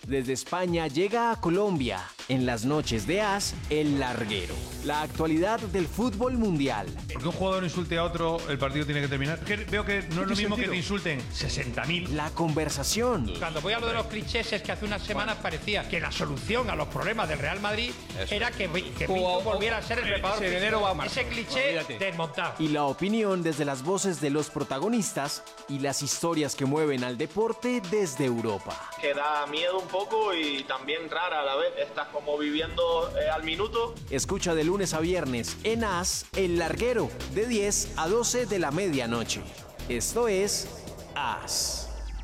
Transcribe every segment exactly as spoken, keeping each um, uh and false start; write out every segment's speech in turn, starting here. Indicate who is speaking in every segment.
Speaker 1: Desde España llega a Colombia, en las noches de As, El Larguero. La actualidad del fútbol mundial.
Speaker 2: Porque un jugador insulte a otro, el partido tiene que terminar. Que veo que no es lo mismo que te insulten sesenta mil.
Speaker 1: La conversación.
Speaker 3: Cuando voy a lo de los clichés es que hace unas semanas parecía que la solución a los problemas del Real Madrid Eso. era que, que Pinto volviera a ser el preparador físico. Ese cliché Olvídate. desmontado.
Speaker 1: Y la opinión desde las voces de los protagonistas y las historias que mueven al deporte desde Europa.
Speaker 4: Que da miedo un poco y también rara a la vez. Estás como viviendo eh, al minuto.
Speaker 1: Escucha de lunes a viernes en As, El Larguero, de diez a doce de la medianoche. Esto es As.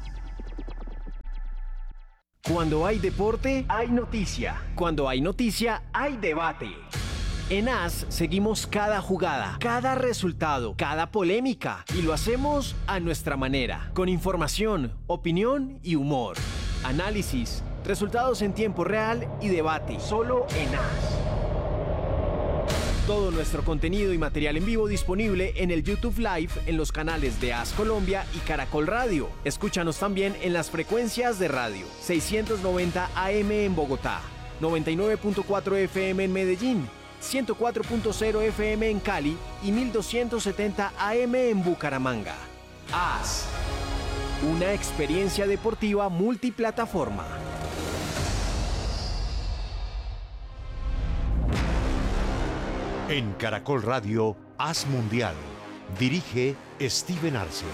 Speaker 1: Cuando hay deporte, hay noticia. Cuando hay noticia, hay debate. En As seguimos cada jugada, cada resultado, cada polémica y lo hacemos a nuestra manera, con información, opinión y humor. Análisis, resultados en tiempo real y debate, solo en As. Todo nuestro contenido y material en vivo disponible en el YouTube Live en los canales de As Colombia y Caracol Radio. Escúchanos también en las frecuencias de radio seiscientos noventa A M en Bogotá, noventa y nueve punto cuatro F M en Medellín, ciento cuatro punto cero F M en Cali y mil doscientos setenta A M en Bucaramanga. As, una experiencia deportiva multiplataforma.
Speaker 5: En Caracol Radio, As Mundial. Dirige Steven Arce.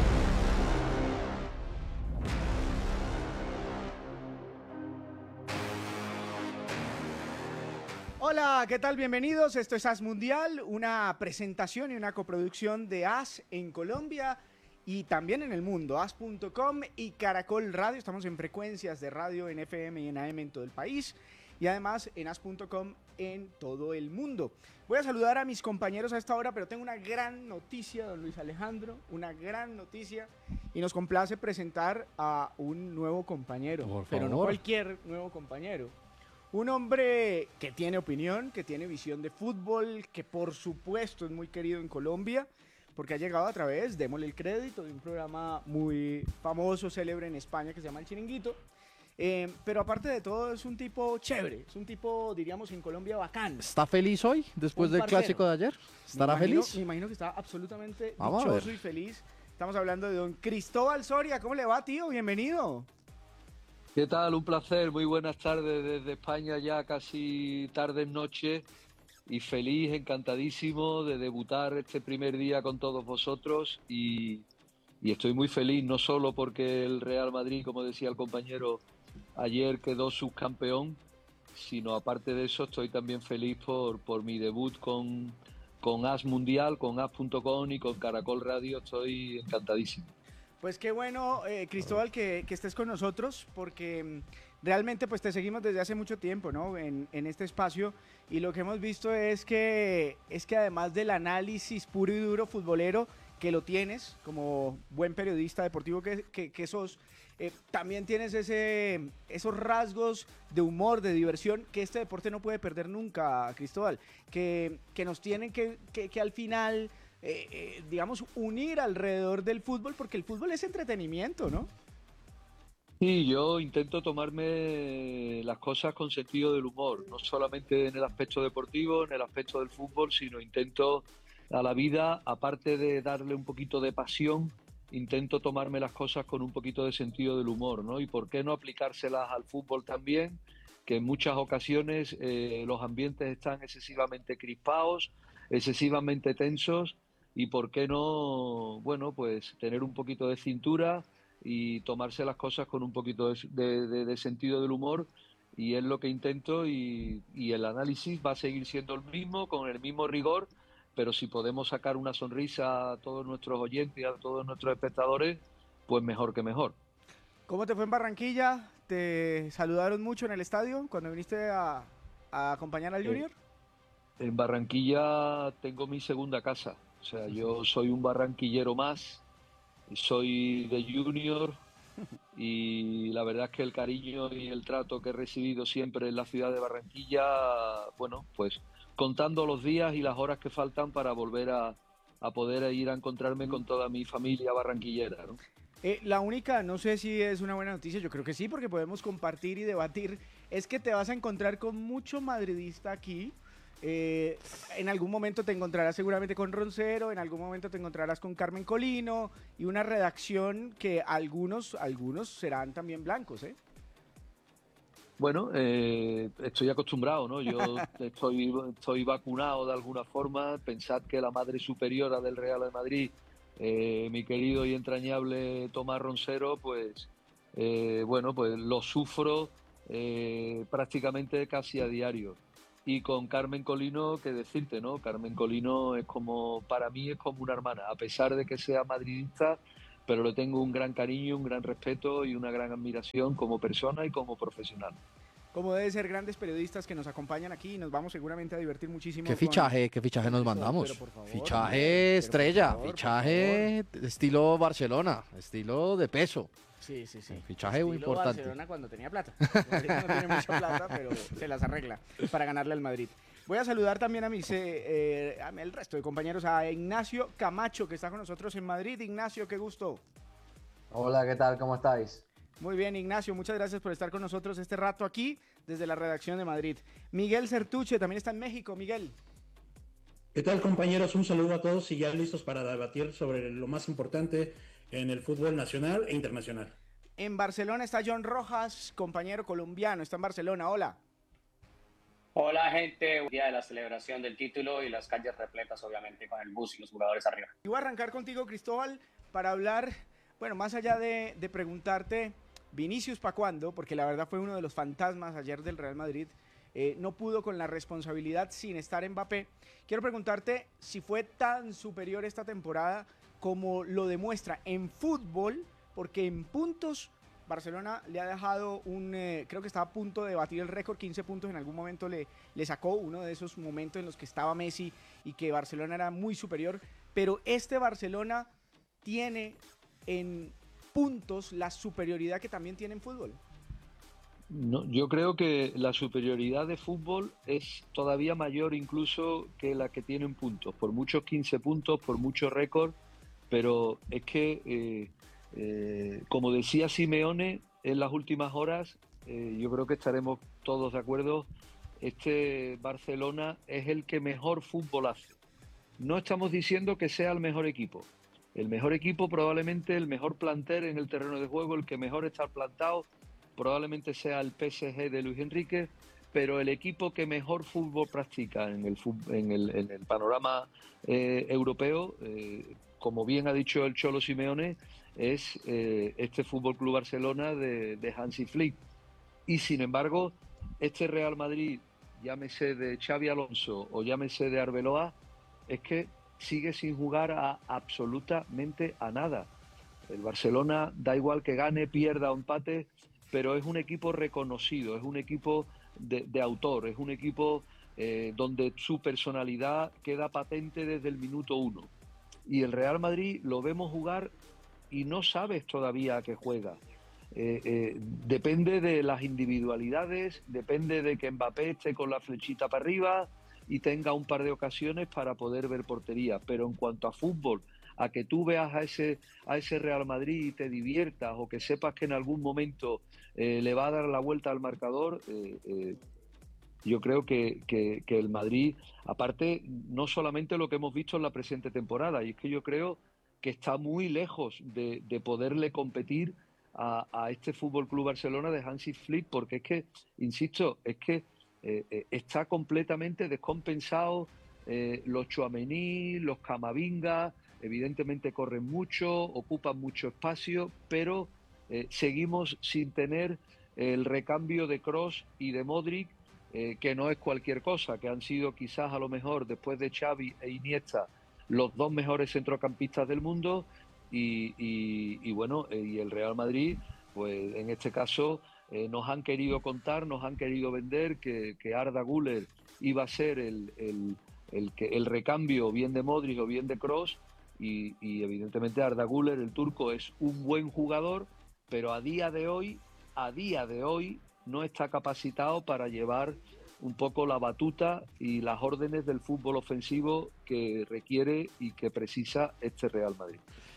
Speaker 6: Hola, ¿qué tal? Bienvenidos. Esto es As Mundial, una presentación y una coproducción de As en Colombia y también en el mundo. As punto com y Caracol Radio. Estamos en frecuencias de radio en F M y en A M en todo el país. Y además en As punto com en todo el mundo. Voy a saludar a mis compañeros a esta hora, pero tengo una gran noticia, don Luis Alejandro, una gran noticia. Y nos complace presentar a un nuevo compañero,
Speaker 7: Por
Speaker 6: pero
Speaker 7: favor.
Speaker 6: no cualquier nuevo compañero. Un hombre que tiene opinión, que tiene visión de fútbol, que por supuesto es muy querido en Colombia, porque ha llegado a través, démosle el crédito, de un programa muy famoso, célebre en España, que se llama El Chiringuito. Eh, pero aparte de todo es un tipo chévere, es un tipo, diríamos en Colombia, bacán.
Speaker 7: ¿Está feliz hoy, después
Speaker 6: Un
Speaker 7: del
Speaker 6: parcero.
Speaker 7: clásico de ayer? ¿Estará
Speaker 6: me imagino,
Speaker 7: feliz?
Speaker 6: Me imagino que está absolutamente
Speaker 7: Vamos a
Speaker 6: dichoso
Speaker 7: ver.
Speaker 6: y feliz. Estamos hablando de don Cristóbal Soria. ¿Cómo le va, tío? Bienvenido.
Speaker 8: ¿Qué tal? Un placer. Muy buenas tardes desde España, ya casi tarde noche. Y feliz, encantadísimo de debutar este primer día con todos vosotros. Y, y estoy muy feliz, no solo porque el Real Madrid, como decía el compañero, ayer quedó subcampeón, sino aparte de eso estoy también feliz por, por mi debut con, con As Mundial, con As punto com y con Caracol Radio. Estoy encantadísimo.
Speaker 6: Pues qué bueno, eh, Cristóbal, que, que estés con nosotros, porque mm, realmente pues te seguimos desde hace mucho tiempo, ¿no? En, en este espacio, y lo que hemos visto es que, es que además del análisis puro y duro futbolero, que lo tienes como buen periodista deportivo que, que, que sos, eh, también tienes ese, esos rasgos de humor, de diversión, que este deporte no puede perder nunca, Cristóbal, que, que nos tienen que, que, que al final... Eh, eh, digamos, unir alrededor del fútbol, porque el fútbol es entretenimiento, ¿no?
Speaker 8: Sí, yo intento tomarme las cosas con sentido del humor, no solamente en el aspecto deportivo, en el aspecto del fútbol, sino intento a la vida, aparte de darle un poquito de pasión, intento tomarme las cosas con un poquito de sentido del humor, ¿no? Y por qué no aplicárselas al fútbol también, que en muchas ocasiones eh, los ambientes están excesivamente crispados, excesivamente tensos. Y por qué no, bueno, pues tener un poquito de cintura y tomarse las cosas con un poquito de, de, de, de sentido del humor, y es lo que intento, y, y el análisis va a seguir siendo el mismo, con el mismo rigor, pero si podemos sacar una sonrisa a todos nuestros oyentes y a todos nuestros espectadores, pues mejor que mejor.
Speaker 6: ¿Cómo te fue en Barranquilla? ¿Te saludaron mucho en el estadio cuando viniste a, a acompañar al Junior?
Speaker 8: Eh, en Barranquilla tengo mi segunda casa. O sea, yo soy un barranquillero más, soy de Junior, y la verdad es que el cariño y el trato que he recibido siempre en la ciudad de Barranquilla, bueno, pues contando los días y las horas que faltan para volver a, a poder ir a encontrarme con toda mi familia barranquillera, ¿no?
Speaker 6: Eh, la única, no sé si es una buena noticia, yo creo que sí, porque podemos compartir y debatir, es que te vas a encontrar con mucho madridista aquí. Eh, en algún momento te encontrarás seguramente con Roncero, en algún momento te encontrarás con Carmen Colino y una redacción que algunos, algunos serán también blancos, ¿eh?
Speaker 8: Bueno, eh, estoy acostumbrado, ¿no? Yo estoy, estoy vacunado de alguna forma. Pensad que la madre superiora del Real de Madrid, eh, mi querido y entrañable Tomás Roncero, pues, eh, bueno, pues lo sufro eh, prácticamente casi a diario. Y con Carmen Colino, qué decirte, ¿no? Carmen Colino es como, para mí es como una hermana, a pesar de que sea madridista, pero le tengo un gran cariño, un gran respeto y una gran admiración como persona y como profesional.
Speaker 6: Como debe ser, grandes periodistas que nos acompañan aquí y nos vamos seguramente a divertir muchísimo.
Speaker 7: ¿Qué fichaje, qué fichaje nos mandamos?
Speaker 6: Pero por favor,
Speaker 7: fichaje
Speaker 6: pero
Speaker 7: estrella,
Speaker 6: por favor,
Speaker 7: fichaje estilo Barcelona, estilo de peso.
Speaker 6: Sí, sí, sí.
Speaker 7: Fichaje
Speaker 6: Estilo
Speaker 7: muy importante.
Speaker 6: Barcelona cuando tenía plata. Ahorita no tiene mucha plata, pero se las arregla para ganarle al Madrid. Voy a saludar también a mis, eh, eh, a el resto de compañeros, a Ignacio Camacho, que está con nosotros en Madrid. Ignacio, qué gusto.
Speaker 9: Hola, ¿qué tal? ¿Cómo estáis?
Speaker 6: Muy bien, Ignacio, muchas gracias por estar con nosotros este rato aquí desde la redacción de Madrid. Miguel Certuche también está en México. Miguel.
Speaker 10: ¿Qué tal, compañeros? Un saludo a todos y ya listos para debatir sobre lo más importante en el fútbol nacional e internacional.
Speaker 6: En Barcelona está John Rojas, compañero colombiano, está en Barcelona. Hola.
Speaker 11: Hola, gente. Día de la celebración del título y las calles repletas, obviamente, con el bus y los jugadores arriba.
Speaker 6: Y voy a arrancar contigo, Cristóbal, para hablar, bueno, más allá de, de preguntarte, Vinicius, ¿pa' cuándo? Porque la verdad fue uno de los fantasmas ayer del Real Madrid. Eh, no pudo con la responsabilidad sin estar Mbappé. Quiero preguntarte si fue tan superior esta temporada como lo demuestra en fútbol, porque en puntos Barcelona le ha dejado un, eh, creo que estaba a punto de batir el récord, quince puntos en algún momento le, le sacó, uno de esos momentos en los que estaba Messi y que Barcelona era muy superior, pero este Barcelona tiene en puntos la superioridad que también tiene en fútbol.
Speaker 8: No, yo creo que la superioridad de fútbol es todavía mayor incluso que la que tiene en puntos, por muchos quince puntos, por muchos récords, pero es que, eh, eh, como decía Simeone en las últimas horas, eh, yo creo que estaremos todos de acuerdo, este Barcelona es el que mejor fútbol hace. No estamos diciendo que sea el mejor equipo. El mejor equipo, probablemente el mejor plantel en el terreno de juego, el que mejor está plantado, probablemente sea el P S G de Luis Enrique, pero el equipo que mejor fútbol practica en el, en el, en el panorama eh, europeo, eh, como bien ha dicho el Cholo Simeone, es eh, este Fútbol Club Barcelona de, de Hansi Flick. Y sin embargo, este Real Madrid, llámese de Xavi Alonso o llámese de Arbeloa, es que sigue sin jugar a absolutamente a nada. El Barcelona da igual que gane, pierda o empate, pero es un equipo reconocido, es un equipo de, de autor, es un equipo eh, donde su personalidad queda patente desde el minuto uno. Y el Real Madrid lo vemos jugar y no sabes todavía a qué juega. Eh, eh, depende de las individualidades, depende de que Mbappé esté con la flechita para arriba y tenga un par de ocasiones para poder ver portería. Pero en cuanto a fútbol, a que tú veas a ese, a ese Real Madrid y te diviertas o que sepas que en algún momento eh, le va a dar la vuelta al marcador, eh, eh, yo creo que, que, que el Madrid, aparte, no solamente lo que hemos visto en la presente temporada, y es que yo creo que está muy lejos de, de poderle competir a, a este Fútbol Club Barcelona de Hansi Flick, porque es que, insisto, es que eh, eh, está completamente descompensado. Eh, los Tchouaméni, los Camavinga, evidentemente corren mucho, ocupan mucho espacio, pero eh, seguimos sin tener el recambio de Kroos y de Modric, eh, que no es cualquier cosa, que han sido quizás a lo mejor después de Xavi e Iniesta los dos mejores centrocampistas del mundo y, y, y bueno, eh, y el Real Madrid, pues en este caso eh, nos han querido contar, nos han querido vender que, que Arda Güler iba a ser el, el, el, el, el recambio bien de Modric o bien de Kroos. Y, y evidentemente Arda Güler, el turco, es un buen jugador, pero a día de hoy, a día de hoy, no está capacitado para llevar un poco la batuta y las órdenes del fútbol ofensivo que requiere y que precisa este Real Madrid.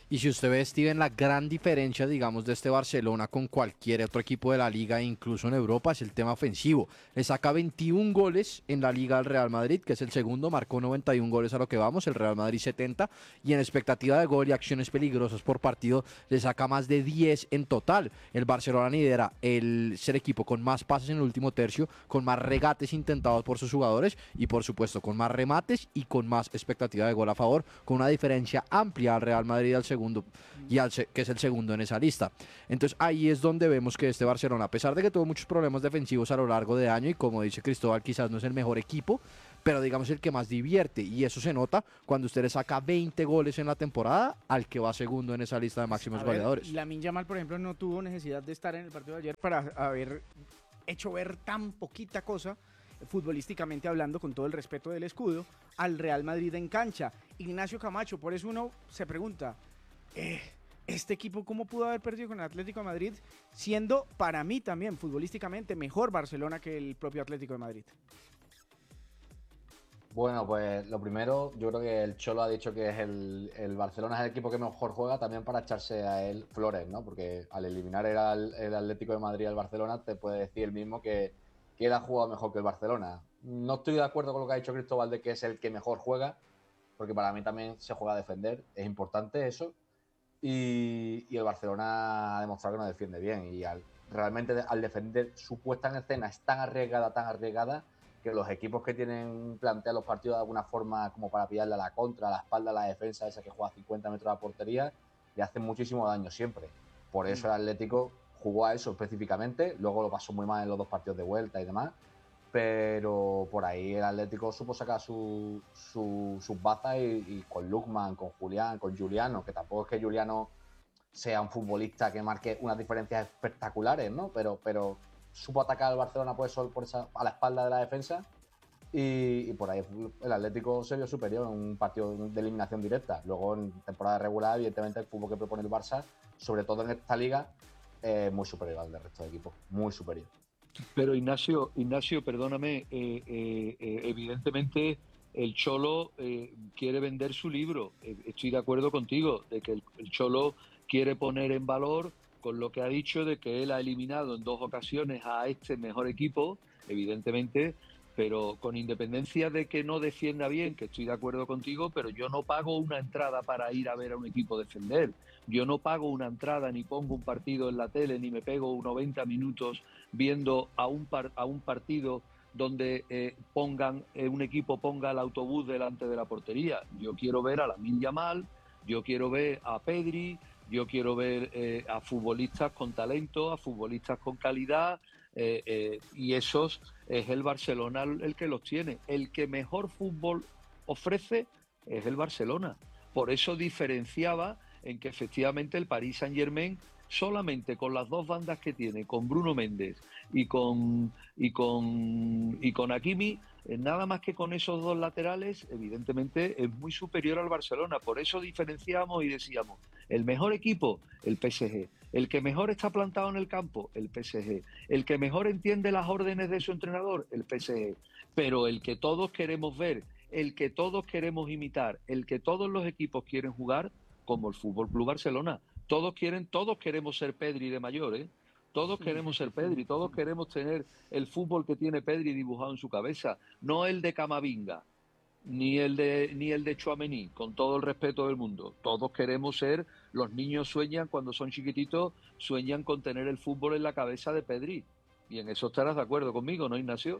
Speaker 7: Y si usted ve, Steven, la gran diferencia, digamos, de este Barcelona con cualquier otro equipo de la Liga, incluso en Europa, es el tema ofensivo. Le saca veintiún goles en la Liga al Real Madrid, que es el segundo, marcó noventa y un goles a lo que vamos, el Real Madrid setenta, y en expectativa de gol y acciones peligrosas por partido, le saca más de diez en total. El Barcelona lidera el ser equipo con más pases en el último tercio, con más regates intentados por sus jugadores, y por supuesto con más remates y con más expectativa de gol a favor, con una diferencia amplia al Real Madrid al segundo segundo y al que es el segundo en esa lista. Entonces ahí es donde vemos que este Barcelona, a pesar de que tuvo muchos problemas defensivos a lo largo de año, y como dice Cristóbal, quizás no es el mejor equipo, pero digamos el que más divierte, y eso se nota cuando usted le saca veinte goles en la temporada al que va segundo en esa lista de máximos
Speaker 6: A ver,
Speaker 7: goleadores.
Speaker 6: Lamine Yamal, por ejemplo, no tuvo necesidad de estar en el partido de ayer para haber hecho ver tan poquita cosa, futbolísticamente hablando, con todo el respeto del escudo, al Real Madrid en cancha. Ignacio Camacho, por eso uno se pregunta, eh, este equipo cómo pudo haber perdido con el Atlético de Madrid, siendo para mí también futbolísticamente mejor Barcelona que el propio Atlético de Madrid.
Speaker 9: Bueno, pues lo primero, yo creo que el Cholo ha dicho que es el, el Barcelona es el equipo que mejor juega, también para echarse a él flores, ¿no? Porque al eliminar el, el Atlético de Madrid al Barcelona, te puede decir el mismo que, que él ha jugado mejor que el Barcelona. No estoy de acuerdo con lo que ha dicho Cristóbal de que es el que mejor juega, porque para mí también se juega a defender, es importante eso. Y, y el Barcelona ha demostrado que no defiende bien, y al, realmente al defender su puesta en escena es tan arriesgada, tan arriesgada, que los equipos que tienen planteados los partidos de alguna forma como para pillarle a la contra, a la espalda, a la defensa, esa que juega a cincuenta metros de la portería, le hacen muchísimo daño siempre. Por eso el Atlético jugó a eso específicamente, luego lo pasó muy mal en los dos partidos de vuelta y demás, pero por ahí el Atlético supo sacar su, su, sus bazas, y, y con Lukman, con Julián, con Juliano, que tampoco es que Juliano sea un futbolista que marque unas diferencias espectaculares, ¿no? Pero, pero supo atacar al Barcelona por eso, por esa, a la espalda de la defensa, y, y por ahí el Atlético se vio superior en un partido de eliminación directa. Luego en temporada regular, evidentemente el fútbol que propone el Barça, sobre todo en esta liga, es eh, muy superior al del resto de equipos, muy superior.
Speaker 8: Pero Ignacio, Ignacio, perdóname, eh, eh, eh, evidentemente el Cholo eh, quiere vender su libro. Eh, estoy de acuerdo contigo de que el, el Cholo quiere poner en valor con lo que ha dicho de que él ha eliminado en dos ocasiones a este mejor equipo, evidentemente, pero con independencia de que no defienda bien, que estoy de acuerdo contigo, pero yo no pago una entrada para ir a ver a un equipo defender. Yo no pago una entrada, ni pongo un partido en la tele, ni me pego noventa minutos viendo a un, par, a un partido donde eh, pongan eh, un equipo ponga el autobús delante de la portería. Yo quiero ver a Lamine Yamal, yo quiero ver a Pedri, yo quiero ver eh, a futbolistas con talento, a futbolistas con calidad, eh, eh, y esos es el Barcelona el que los tiene. El que mejor fútbol ofrece es el Barcelona. Por eso diferenciaba en que efectivamente el Paris Saint-Germain, solamente con las dos bandas que tiene, con Bruno Méndez y con, y con, y con Hakimi, eh, nada más que con esos dos laterales, evidentemente es muy superior al Barcelona. Por eso diferenciamos y decíamos, el mejor equipo, el P S G. El que mejor está plantado en el campo, el P S G. El que mejor entiende las órdenes de su entrenador, el P S G. Pero el que todos queremos ver, el que todos queremos imitar, el que todos los equipos quieren jugar, como el Fútbol Club Barcelona. Todos quieren, todos queremos ser Pedri de mayor, ¿eh? Todos queremos ser Pedri, todos queremos tener el fútbol que tiene Pedri dibujado en su cabeza, no el de Camavinga, ni el de ni el de Tchouaméni, con todo el respeto del mundo. Todos queremos ser, los niños sueñan cuando son chiquititos, sueñan con tener el fútbol en la cabeza de Pedri. Y en eso estarás de acuerdo conmigo, ¿no, Ignacio?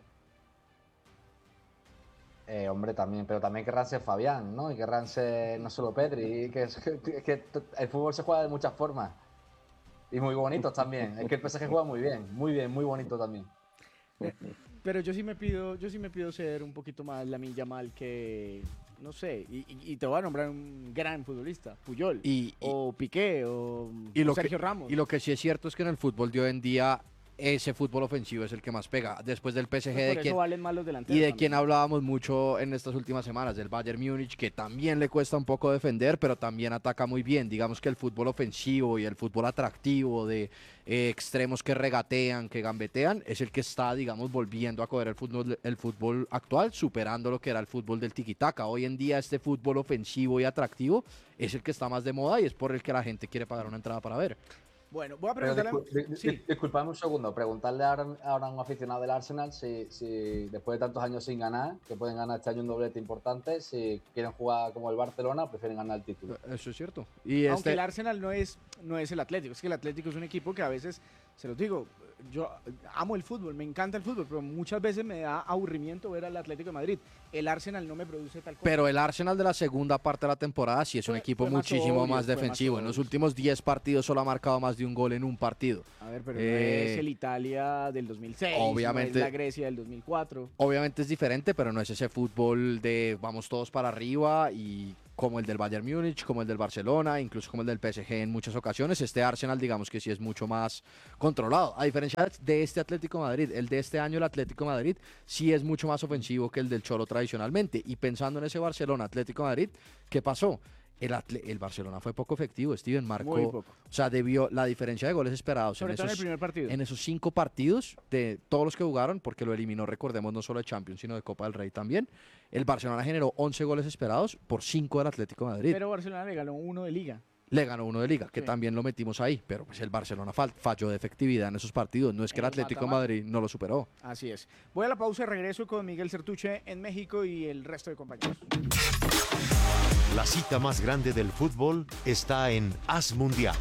Speaker 9: Eh, hombre, también, pero también querrán ser Fabián, ¿no? Y querrán ser no solo Pedri, que, que, que el fútbol se juega de muchas formas. Y muy bonitos también. Es que el P S G juega muy bien, muy bien, muy bonito también.
Speaker 6: Pero yo sí me pido, yo sí me pido ser un poquito más Lamine Yamal que, no sé, y, y, y te voy a nombrar un gran futbolista, Puyol, y, y, o Piqué, o,
Speaker 7: y
Speaker 6: o
Speaker 7: lo
Speaker 6: Sergio
Speaker 7: que,
Speaker 6: Ramos.
Speaker 7: Y lo que sí es cierto es que en el fútbol de hoy en día ese fútbol ofensivo es el que más pega. Después del P S G
Speaker 6: Pues por
Speaker 7: de
Speaker 6: eso
Speaker 7: quien,
Speaker 6: valen más los delanteros
Speaker 7: y de
Speaker 6: también.
Speaker 7: quien hablábamos mucho en estas últimas semanas, del Bayern Múnich, que también le cuesta un poco defender, pero también ataca muy bien. Digamos que el fútbol ofensivo y el fútbol atractivo de eh, extremos que regatean, que gambetean, es el que está, digamos, volviendo a coger el fútbol, el fútbol actual, superando lo que era el fútbol del tiki-taka. Hoy en día este fútbol ofensivo y atractivo es el que está más de moda y es por el que la gente quiere pagar una entrada para ver.
Speaker 6: Bueno, voy a
Speaker 9: Pero
Speaker 6: preguntarle...
Speaker 9: discul-
Speaker 6: sí.
Speaker 9: di- disculpadme un segundo, preguntarle ahora, ahora a un aficionado del Arsenal si, si después de tantos años sin ganar, que pueden ganar este año un doblete importante, si quieren jugar como el Barcelona o prefieren ganar el título.
Speaker 7: Eso es cierto. Y
Speaker 6: Aunque
Speaker 7: este...
Speaker 6: el Arsenal no es, no es el Atlético, es que el Atlético es un equipo que a veces, se los digo, yo amo el fútbol, me encanta el fútbol, pero muchas veces me da aburrimiento ver al Atlético de Madrid. El Arsenal no me produce tal cosa.
Speaker 7: Pero el Arsenal de la segunda parte de la temporada sí es un
Speaker 6: Fue-
Speaker 7: equipo
Speaker 6: fue más
Speaker 7: muchísimo
Speaker 6: sobrio,
Speaker 7: más
Speaker 6: fue más
Speaker 7: defensivo. En los
Speaker 6: sobrio.
Speaker 7: últimos diez partidos solo ha marcado más de un gol en un partido.
Speaker 6: A ver, pero
Speaker 7: Eh,
Speaker 6: no es el Italia del dos mil seis,
Speaker 7: obviamente-
Speaker 6: no es la Grecia del dos mil cuatro.
Speaker 7: Obviamente es diferente, pero no es ese fútbol de vamos todos para arriba y como el del Bayern Múnich, como el del Barcelona, incluso como el del P S G en muchas ocasiones. Este Arsenal, digamos que sí es mucho más controlado. A diferencia de este Atlético de Madrid, el de este año, el Atlético de Madrid, sí es mucho más ofensivo que el del Cholo tradicionalmente. Y pensando en ese Barcelona, Atlético de Madrid, ¿qué pasó? El, atle- el Barcelona fue poco efectivo, Steven marcó,
Speaker 6: Muy poco.
Speaker 7: o sea, debió la diferencia de goles esperados
Speaker 6: Sobre
Speaker 7: en
Speaker 6: todo en
Speaker 7: esos,
Speaker 6: el primer partido.
Speaker 7: en esos cinco partidos de todos los que jugaron, porque lo eliminó, recordemos, no solo de Champions, sino de Copa del Rey también. El Barcelona generó once goles esperados por cinco del Atlético de Madrid.
Speaker 6: Pero Barcelona le ganó uno de liga.
Speaker 7: Le ganó uno de Liga, que
Speaker 6: Sí.
Speaker 7: también lo metimos ahí, pero pues el Barcelona fal- falló de efectividad en esos partidos. No es que el
Speaker 6: En el
Speaker 7: Atlético de
Speaker 6: mata-mata.
Speaker 7: Madrid no lo superó.
Speaker 6: Así es. Voy a la pausa y regreso con Miguel Certuche en México y el resto de compañeros.
Speaker 5: La cita más grande del fútbol está en Haz Mundial.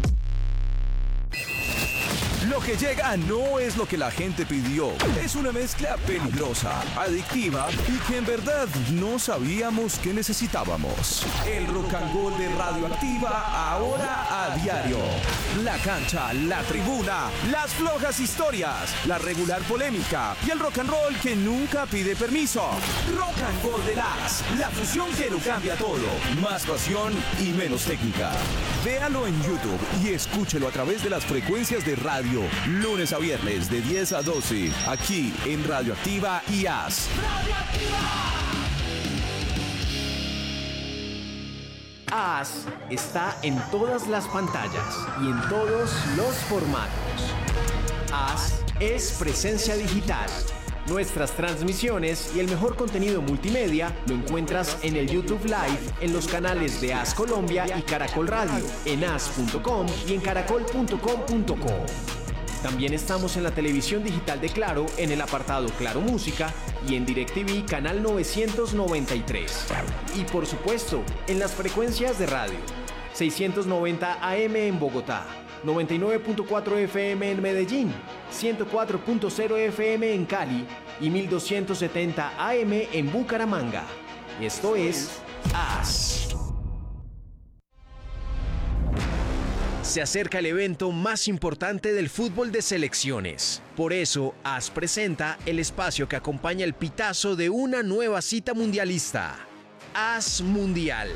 Speaker 12: Lo que llega no es lo que la gente pidió. Es una mezcla peligrosa, adictiva y que en verdad no sabíamos que necesitábamos. El rock and roll de Radioactiva ahora a diario. La cancha, la tribuna, las flojas historias, la regular polémica y el rock and roll que nunca pide permiso. Rock and roll de las, la fusión que lo cambia todo. Más pasión y menos técnica. Véalo en YouTube y escúchelo a través de las frecuencias de radio. Lunes a viernes de diez a doce, aquí en Radioactiva y Haz.
Speaker 1: Haz está en todas las pantallas y en todos los formatos. Haz es presencia digital. Nuestras transmisiones y el mejor contenido multimedia lo encuentras en el YouTube Live, en los canales de Haz Colombia y Caracol Radio, en haz punto com y en caracol punto com punto co. También estamos en la televisión digital de Claro, en el apartado Claro Música y en DirecTV canal novecientos noventa y tres. Y por supuesto, en las frecuencias de radio, seiscientos noventa A M en Bogotá, noventa y nueve punto cuatro F M en Medellín, ciento cuatro punto cero F M en Cali y mil doscientos setenta A M en Bucaramanga. Esto es Haz. Se acerca el evento más importante del fútbol de selecciones. Por eso, Haz presenta el espacio que acompaña el pitazo de una nueva cita mundialista. Haz Mundial.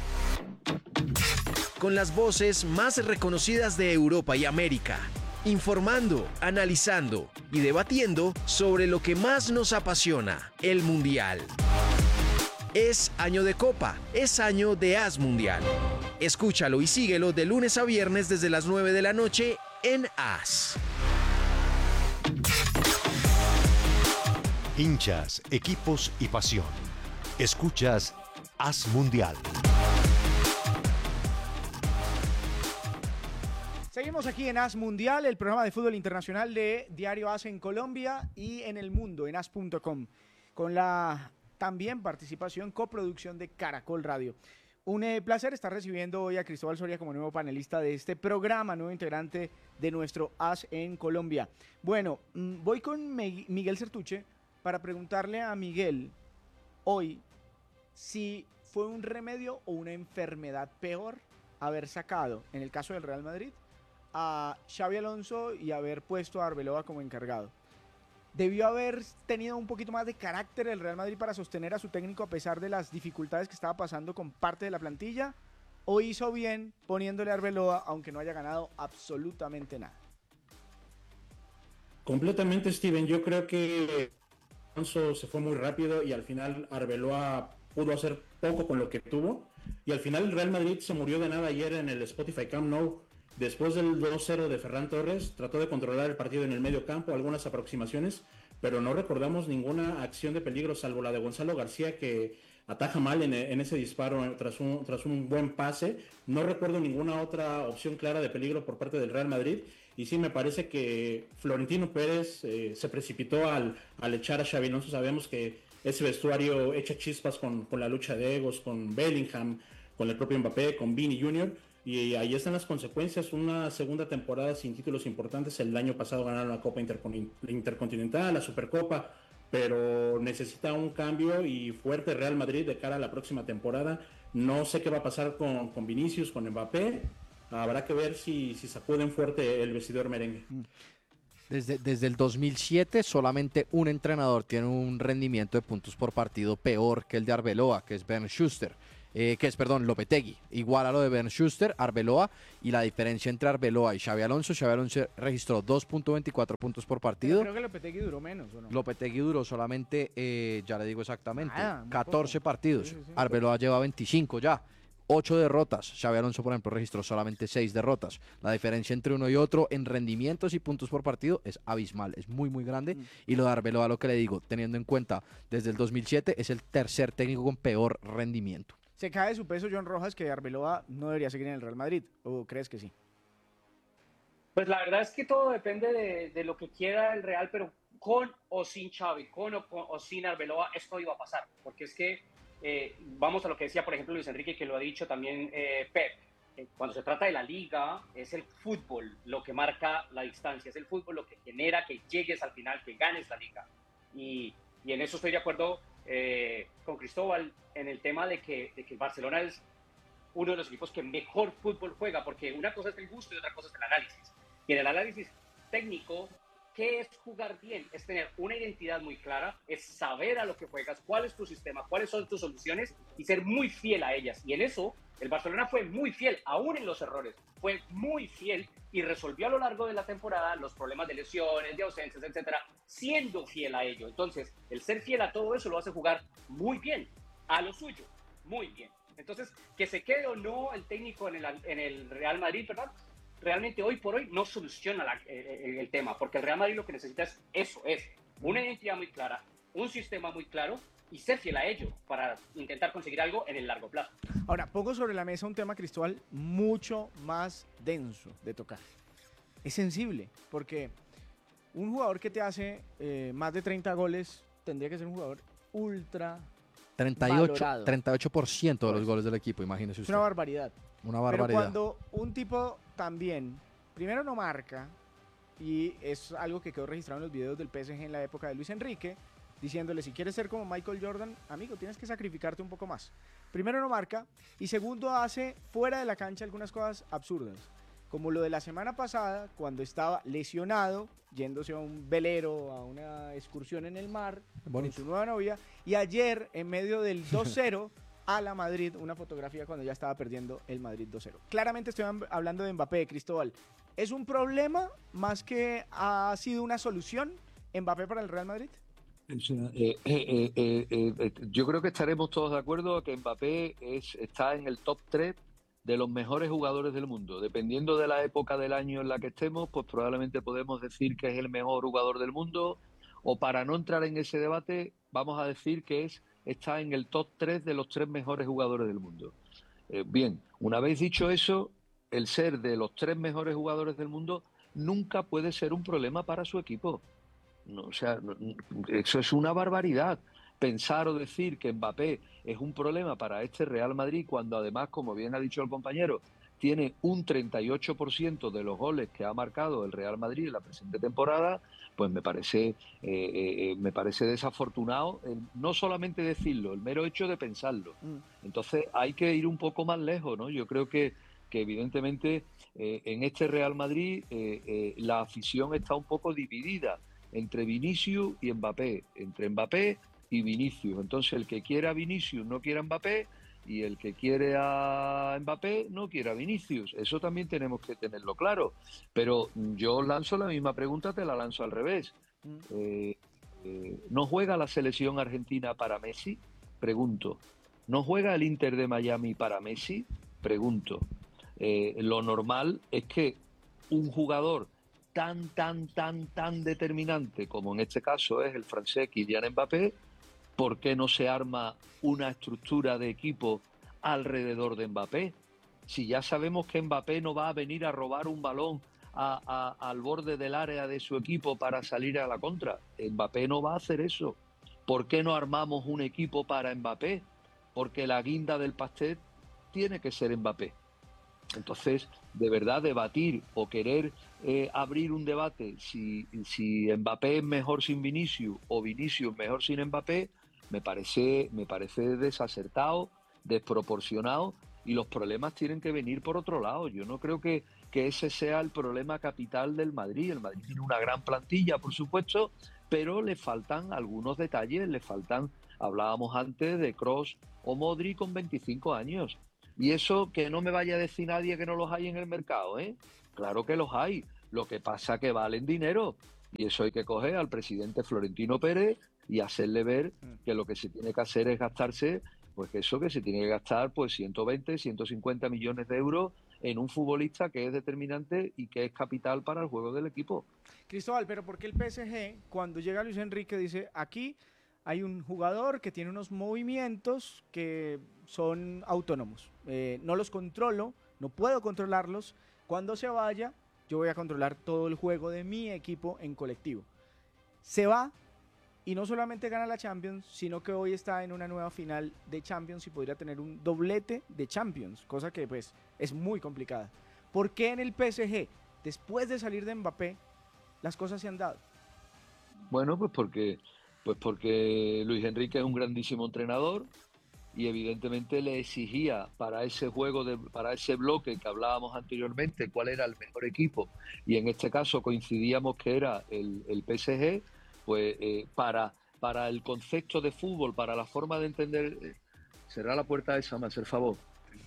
Speaker 1: Con las voces más reconocidas de Europa y América. Informando, analizando y debatiendo sobre lo que más nos apasiona, el Mundial. Es año de Copa, es año de Haz Mundial. Escúchalo y síguelo de lunes a viernes desde las nueve de la noche en Haz.
Speaker 5: Hinchas, equipos y pasión. Escuchas Haz Mundial.
Speaker 6: Seguimos aquí en Haz Mundial, el programa de fútbol internacional de Diario Haz en Colombia y en el mundo, en haz punto com, con la también participación, coproducción de Caracol Radio. Un eh, placer estar recibiendo hoy a Cristóbal Soria como nuevo panelista de este programa, nuevo integrante de nuestro Haz en Colombia. Bueno, mmm, voy con Me- Miguel Certuche para preguntarle a Miguel hoy si fue un remedio o una enfermedad peor haber sacado, en el caso del Real Madrid, a Xabi Alonso y haber puesto a Arbeloa como encargado. ¿Debió haber tenido un poquito más de carácter el Real Madrid para sostener a su técnico a pesar de las dificultades que estaba pasando con parte de la plantilla? ¿O hizo bien poniéndole a Arbeloa aunque no haya ganado absolutamente nada?
Speaker 10: Completamente, Steven. Yo creo que Alonso se fue muy rápido y al final Arbeloa pudo hacer poco con lo que tuvo. Y al final el Real Madrid se murió de nada ayer en el Spotify Camp Nou. Después del dos cero de Ferran Torres, trató de controlar el partido en el medio campo, algunas aproximaciones, pero no recordamos ninguna acción de peligro, salvo la de Gonzalo García, que ataja mal en, en ese disparo tras un, tras un buen pase. No recuerdo ninguna otra opción clara de peligro por parte del Real Madrid. Y sí, me parece que Florentino Pérez eh, se precipitó al, al echar a Xabi Alonso. Sabemos que ese vestuario echa chispas con, con la lucha de egos, con Bellingham, con el propio Mbappé, con Vini junior Y ahí están las consecuencias. Una segunda temporada sin títulos importantes. El año pasado ganaron la Copa Intercontinental, la Supercopa, pero necesita un cambio y fuerte Real Madrid de cara a la próxima temporada. No sé qué va a pasar con, con Vinicius, con Mbappé. Habrá que ver si, si sacuden fuerte el vestidor merengue.
Speaker 7: Desde, desde el dos mil siete solamente un entrenador tiene un rendimiento de puntos por partido peor que el de Arbeloa, que es Bernd Schuster. Eh, que es, perdón, Lopetegui, igual a lo de Bernd Schuster, Arbeloa, y la diferencia entre Arbeloa y Xabi Alonso, Xabi Alonso registró dos punto veinticuatro puntos por partido.
Speaker 6: Pero creo que Lopetegui duró menos, ¿o no?
Speaker 7: Lopetegui duró solamente, eh, ya le digo exactamente,
Speaker 6: ah,
Speaker 7: catorce
Speaker 6: poco.
Speaker 7: partidos,
Speaker 6: Sí, sí, sí.
Speaker 7: Arbeloa lleva veinticinco ya, ocho derrotas, Xabi Alonso, por ejemplo, registró solamente seis derrotas. La diferencia entre uno y otro en rendimientos y puntos por partido es abismal, es muy, muy grande, mm. y lo de Arbeloa, lo que le digo, teniendo en cuenta, desde el dos mil siete es el tercer técnico con peor rendimiento.
Speaker 6: ¿Se cae de su peso John Rojas que Arbeloa no debería seguir en el Real Madrid? ¿O crees que sí?
Speaker 11: Pues la verdad es que todo depende de, de lo que quiera el Real, pero con o sin Xavi, con o, con, o sin Arbeloa, esto iba a pasar. Porque es que, eh, vamos a lo que decía, por ejemplo, Luis Enrique, que lo ha dicho también eh, Pep. Eh, cuando se trata de la Liga, es el fútbol lo que marca la distancia. Es el fútbol lo que genera que llegues al final, que ganes la Liga. Y, y en eso estoy de acuerdo eh, con Cristóbal, en el tema de que, de que el Barcelona es uno de los equipos que mejor fútbol juega, porque una cosa es el gusto y otra cosa es el análisis. Y en el análisis técnico, ¿qué es jugar bien? Es tener una identidad muy clara, es saber a lo que juegas, cuál es tu sistema, cuáles son tus soluciones y ser muy fiel a ellas. Y en eso, el Barcelona fue muy fiel, aún en los errores, fue muy fiel y resolvió a lo largo de la temporada los problemas de lesiones, de ausencias, etcétera, siendo fiel a ello. Entonces, el ser fiel a todo eso lo hace jugar muy bien, a lo suyo, muy bien. Entonces, que se quede o no el técnico en el, en el Real Madrid, ¿verdad? Realmente hoy por hoy no soluciona la, el, el tema, porque el Real Madrid lo que necesita es eso, es una identidad muy clara, un sistema muy claro y ser fiel a ello para intentar conseguir algo en el largo plazo.
Speaker 6: Ahora, pongo sobre la mesa un tema, Cristóbal, mucho más denso de tocar. Es sensible, porque un jugador que te hace eh, más de treinta goles tendría que ser un jugador ultra
Speaker 7: treinta y ocho, treinta y ocho por ciento de los goles del equipo, imagínese usted.
Speaker 6: Es una barbaridad.
Speaker 7: Una barbaridad.
Speaker 6: Pero cuando un tipo también, primero no marca, y es algo que quedó registrado en los videos del P S G en la época de Luis Enrique, diciéndole, si quieres ser como Michael Jordan, amigo, tienes que sacrificarte un poco más. Primero no marca, y segundo hace fuera de la cancha algunas cosas absurdas, como lo de la semana pasada, cuando estaba lesionado, yéndose a un velero, a una excursión en el mar,
Speaker 7: bonito,
Speaker 6: con su nueva novia, y ayer, en medio del dos cero, a la Madrid, una fotografía cuando ya estaba perdiendo el Madrid dos cero. Claramente estoy hablando de Mbappé, Cristóbal. ¿Es un problema más que ha sido una solución Mbappé para el Real Madrid?
Speaker 8: Eh, eh, eh, eh, yo creo que estaremos todos de acuerdo que Mbappé es, está en el top tres de los mejores jugadores del mundo. Dependiendo de la época del año en la que estemos, pues probablemente podemos decir que es el mejor jugador del mundo, o para no entrar en ese debate, vamos a decir que es está en el top tres de los tres mejores jugadores del mundo. Eh, bien, una vez dicho eso, el ser de los tres mejores jugadores del mundo nunca puede ser un problema para su equipo. No, o sea, no, eso es una barbaridad. Pensar o decir que Mbappé es un problema para este Real Madrid, cuando además, como bien ha dicho el compañero, tiene un treinta y ocho por ciento de los goles que ha marcado el Real Madrid en la presente temporada, pues me parece eh, eh, me parece desafortunado, eh, no solamente decirlo, el mero hecho de pensarlo. Mm. Entonces hay que ir un poco más lejos, ¿no? Yo creo que, que evidentemente eh, en este Real Madrid eh, eh, la afición está un poco dividida entre Vinicius y Mbappé, entre Mbappé y Vinicius. Entonces el que quiera Vinicius no quiera Mbappé, y el que quiere a Mbappé no quiere a Vinicius. Eso también tenemos que tenerlo claro. Pero yo lanzo la misma pregunta, te la lanzo al revés. Eh, eh, ¿No juega la selección argentina para Messi? Pregunto. ¿No juega el Inter de Miami para Messi? Pregunto. Eh, lo normal es que un jugador tan, tan, tan, tan determinante como en este caso es el francés Kylian Mbappé, ¿por qué no se arma una estructura de equipo alrededor de Mbappé? Si ya sabemos que Mbappé no va a venir a robar un balón a, a, al borde del área de su equipo para salir a la contra. Mbappé no va a hacer eso. ¿Por qué no armamos un equipo para Mbappé? Porque la guinda del pastel tiene que ser Mbappé. Entonces, de verdad, debatir o querer eh, abrir un debate si, si Mbappé es mejor sin Vinicius o Vinicius mejor sin Mbappé, me parece, me parece desacertado, desproporcionado, y los problemas tienen que venir por otro lado. Yo no creo que, que ese sea el problema capital del Madrid. El Madrid tiene una gran plantilla, por supuesto, pero le faltan algunos detalles, le faltan, hablábamos antes de Kroos o Modric con veinticinco años. Y eso que no me vaya a decir nadie que no los hay en el mercado, ¿eh? Claro que los hay. Lo que pasa que valen dinero. Y eso hay que coger al presidente Florentino Pérez y hacerle ver que lo que se tiene que hacer es gastarse, pues eso que se tiene que gastar, pues ciento veinte, ciento cincuenta millones de euros en un futbolista que es determinante y que es capital para el juego del equipo.
Speaker 6: Cristóbal, pero ¿por qué el P S G, cuando llega Luis Enrique, dice aquí hay un jugador que tiene unos movimientos que son autónomos? Eh, no los controlo, no puedo controlarlos. Cuando se vaya, yo voy a controlar todo el juego de mi equipo en colectivo. Se va y no solamente gana la Champions, sino que hoy está en una nueva final de Champions y podría tener un doblete de Champions, cosa que pues es muy complicada. ¿Por qué en el P S G, después de salir de Mbappé, las cosas se han dado?
Speaker 8: Bueno, pues porque... Pues porque Luis Enrique es un grandísimo entrenador y evidentemente le exigía para ese juego, de, para ese bloque que hablábamos anteriormente, cuál era el mejor equipo, y en este caso coincidíamos que era el, el P S G, pues eh, para, para el concepto de fútbol, para la forma de entender... Eh, cerrar la puerta esa, me hace el favor.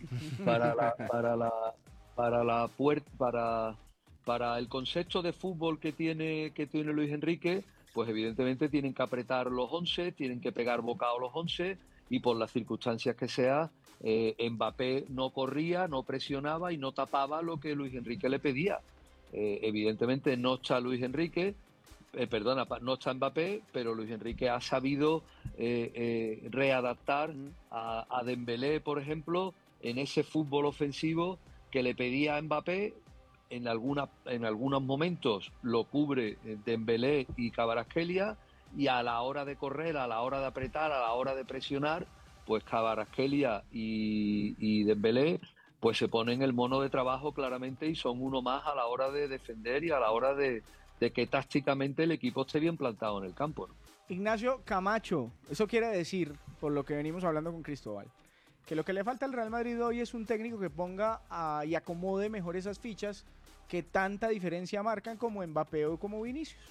Speaker 8: Para la, para la, para la puerta, para, para el concepto de fútbol que tiene, que tiene Luis Enrique, pues evidentemente tienen que apretar los once, tienen que pegar bocado los once, y por las circunstancias que sea, eh, Mbappé no corría, no presionaba y no tapaba lo que Luis Enrique le pedía. Eh, evidentemente no está Luis Enrique, eh, perdona, no está Mbappé, pero Luis Enrique ha sabido eh, eh, readaptar a, a Dembélé, por ejemplo, en ese fútbol ofensivo que le pedía a Mbappé. En, alguna, en algunos momentos lo cubre Dembélé y Kvaratskhelia, y a la hora de correr, a la hora de apretar, a la hora de presionar, pues Kvaratskhelia y, y Dembélé pues se ponen el mono de trabajo claramente y son uno más a la hora de defender y a la hora de, de que tácticamente el equipo esté bien plantado en el campo, ¿no?
Speaker 6: Ignacio Camacho, eso quiere decir, por lo que venimos hablando con Cristóbal, que lo que le falta al Real Madrid hoy es un técnico que ponga a, y acomode mejor esas fichas que tanta diferencia marcan como Mbappé o como Vinicius.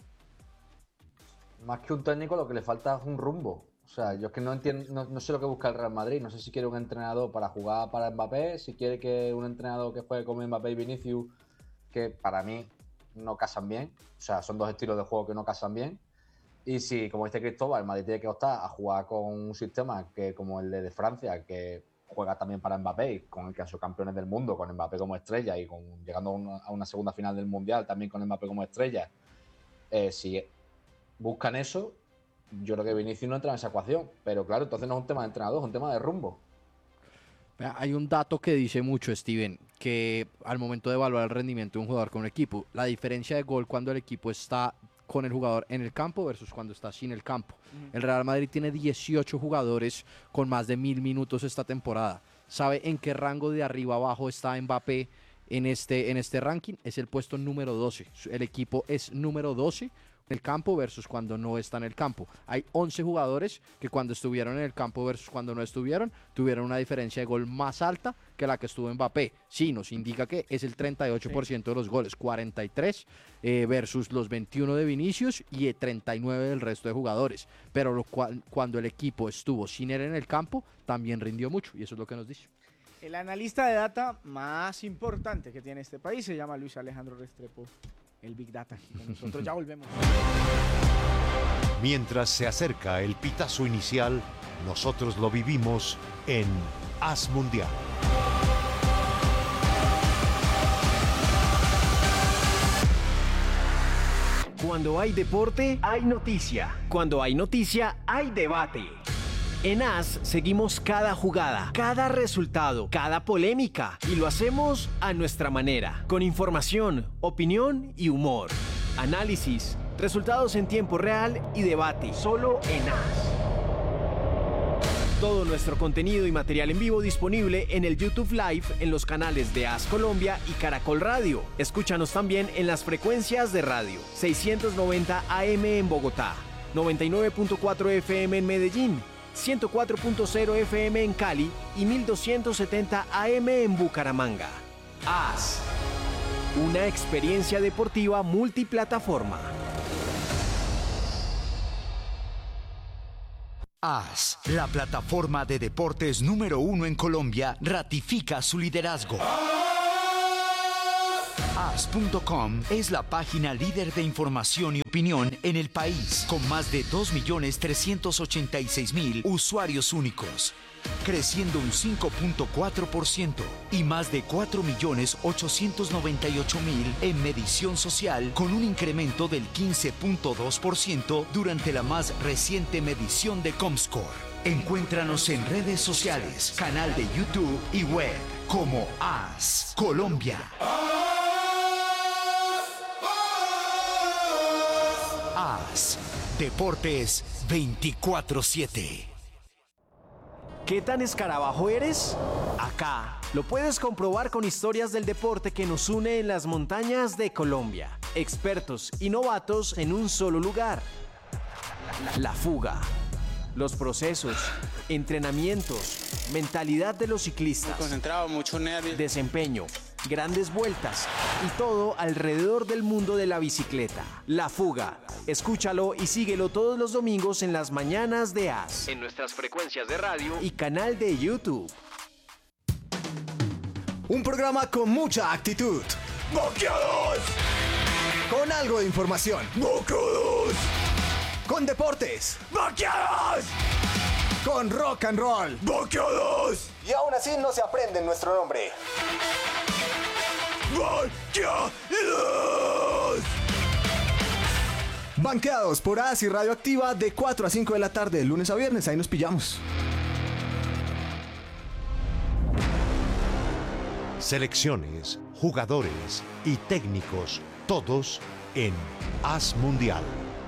Speaker 9: Más que un técnico, lo que le falta es un rumbo. O sea, yo es que no entiendo, no, no sé lo que busca el Real Madrid. No sé si quiere un entrenador para jugar para Mbappé, si quiere que un entrenador que juegue como Mbappé y Vinicius, que para mí no casan bien. O sea, son dos estilos de juego que no casan bien. Y si, como dice Cristóbal, el Madrid tiene que optar a jugar con un sistema que como el de Francia, que juega también para Mbappé, con el que han sido campeones del mundo, con Mbappé como estrella y con, llegando a una, a una segunda final del Mundial también con Mbappé como estrella. Eh, si buscan eso, yo creo que Vinicius no entra en esa ecuación, pero claro, entonces no es un tema de entrenador, es un tema de rumbo.
Speaker 7: Hay un dato que dice mucho, Steven, que al momento de evaluar el rendimiento de un jugador con un equipo, la diferencia de gol cuando el equipo está con el jugador en el campo versus cuando está sin el campo. Uh-huh. El Real Madrid tiene dieciocho jugadores con más de mil minutos esta temporada. ¿Sabe en qué rango de arriba abajo está Mbappé en este, en este ranking? Es el puesto número doce. El equipo es número doce el campo versus cuando no está en el campo. Hay once jugadores que cuando estuvieron en el campo versus cuando no estuvieron, tuvieron una diferencia de gol más alta que la que estuvo Mbappé. Sí, nos indica que es el treinta y ocho por ciento de los goles, cuarenta y tres eh, versus los veintiuno de Vinicius y el treinta y nueve del resto de jugadores. Pero lo cual, cuando el equipo estuvo sin él en el campo, también rindió mucho, y eso es lo que nos dice.
Speaker 6: El analista de data más importante que tiene este país se llama Luis Alejandro Restrepo, el Big Data. Con nosotros ya volvemos.
Speaker 5: Mientras se acerca el pitazo inicial, nosotros lo vivimos en As Mundial.
Speaker 1: Cuando hay deporte, hay noticia. Cuando hay noticia, hay debate. En As seguimos cada jugada, cada resultado, cada polémica y lo hacemos a nuestra manera, con información, opinión y humor. Análisis, resultados en tiempo real y debate, solo en As. Todo nuestro contenido y material en vivo disponible en el YouTube Live en los canales de As Colombia y Caracol Radio. Escúchanos también en las frecuencias de radio, seiscientos noventa A M en Bogotá, noventa y nueve punto cuatro F M en Medellín, ciento cuatro punto cero F M en Cali y mil doscientos setenta A M en Bucaramanga. As, una experiencia deportiva multiplataforma.
Speaker 13: As, la plataforma de deportes número uno en Colombia, ratifica su liderazgo. As punto com es la página líder de información y opinión en el país, con más de dos millones trescientos ochenta y seis mil usuarios únicos, creciendo un cinco punto cuatro por ciento y más de cuatro millones ochocientos noventa y ocho mil en medición social, con un incremento del quince punto dos por ciento durante la más reciente medición de Comscore. Encuéntranos en redes sociales, canal de YouTube y web como As Colombia. As, Deportes veinticuatro siete.
Speaker 1: ¿Qué tan escarabajo eres? Acá lo puedes comprobar con historias del deporte que nos une en las montañas de Colombia. Expertos y novatos en un solo lugar. La fuga. Los procesos, entrenamientos, mentalidad de los ciclistas.
Speaker 14: Muy concentrado, mucho nervio.
Speaker 1: Desempeño, grandes vueltas y todo alrededor del mundo de la bicicleta. La fuga. Escúchalo y síguelo todos los domingos en las mañanas de As, en nuestras frecuencias de radio y canal de YouTube.
Speaker 15: Un programa con mucha actitud. ¡Boqueados! Con algo de información. ¡Boqueados! Con deportes. ¡Boqueados! Con rock and roll. ¡Boqueados! Y aún así no se aprende nuestro nombre. ¡Boqueados! Banqueados por As y Radioactiva de cuatro a cinco de la tarde, de lunes a viernes. Ahí nos pillamos.
Speaker 5: Selecciones, jugadores y técnicos, todos en As Mundial.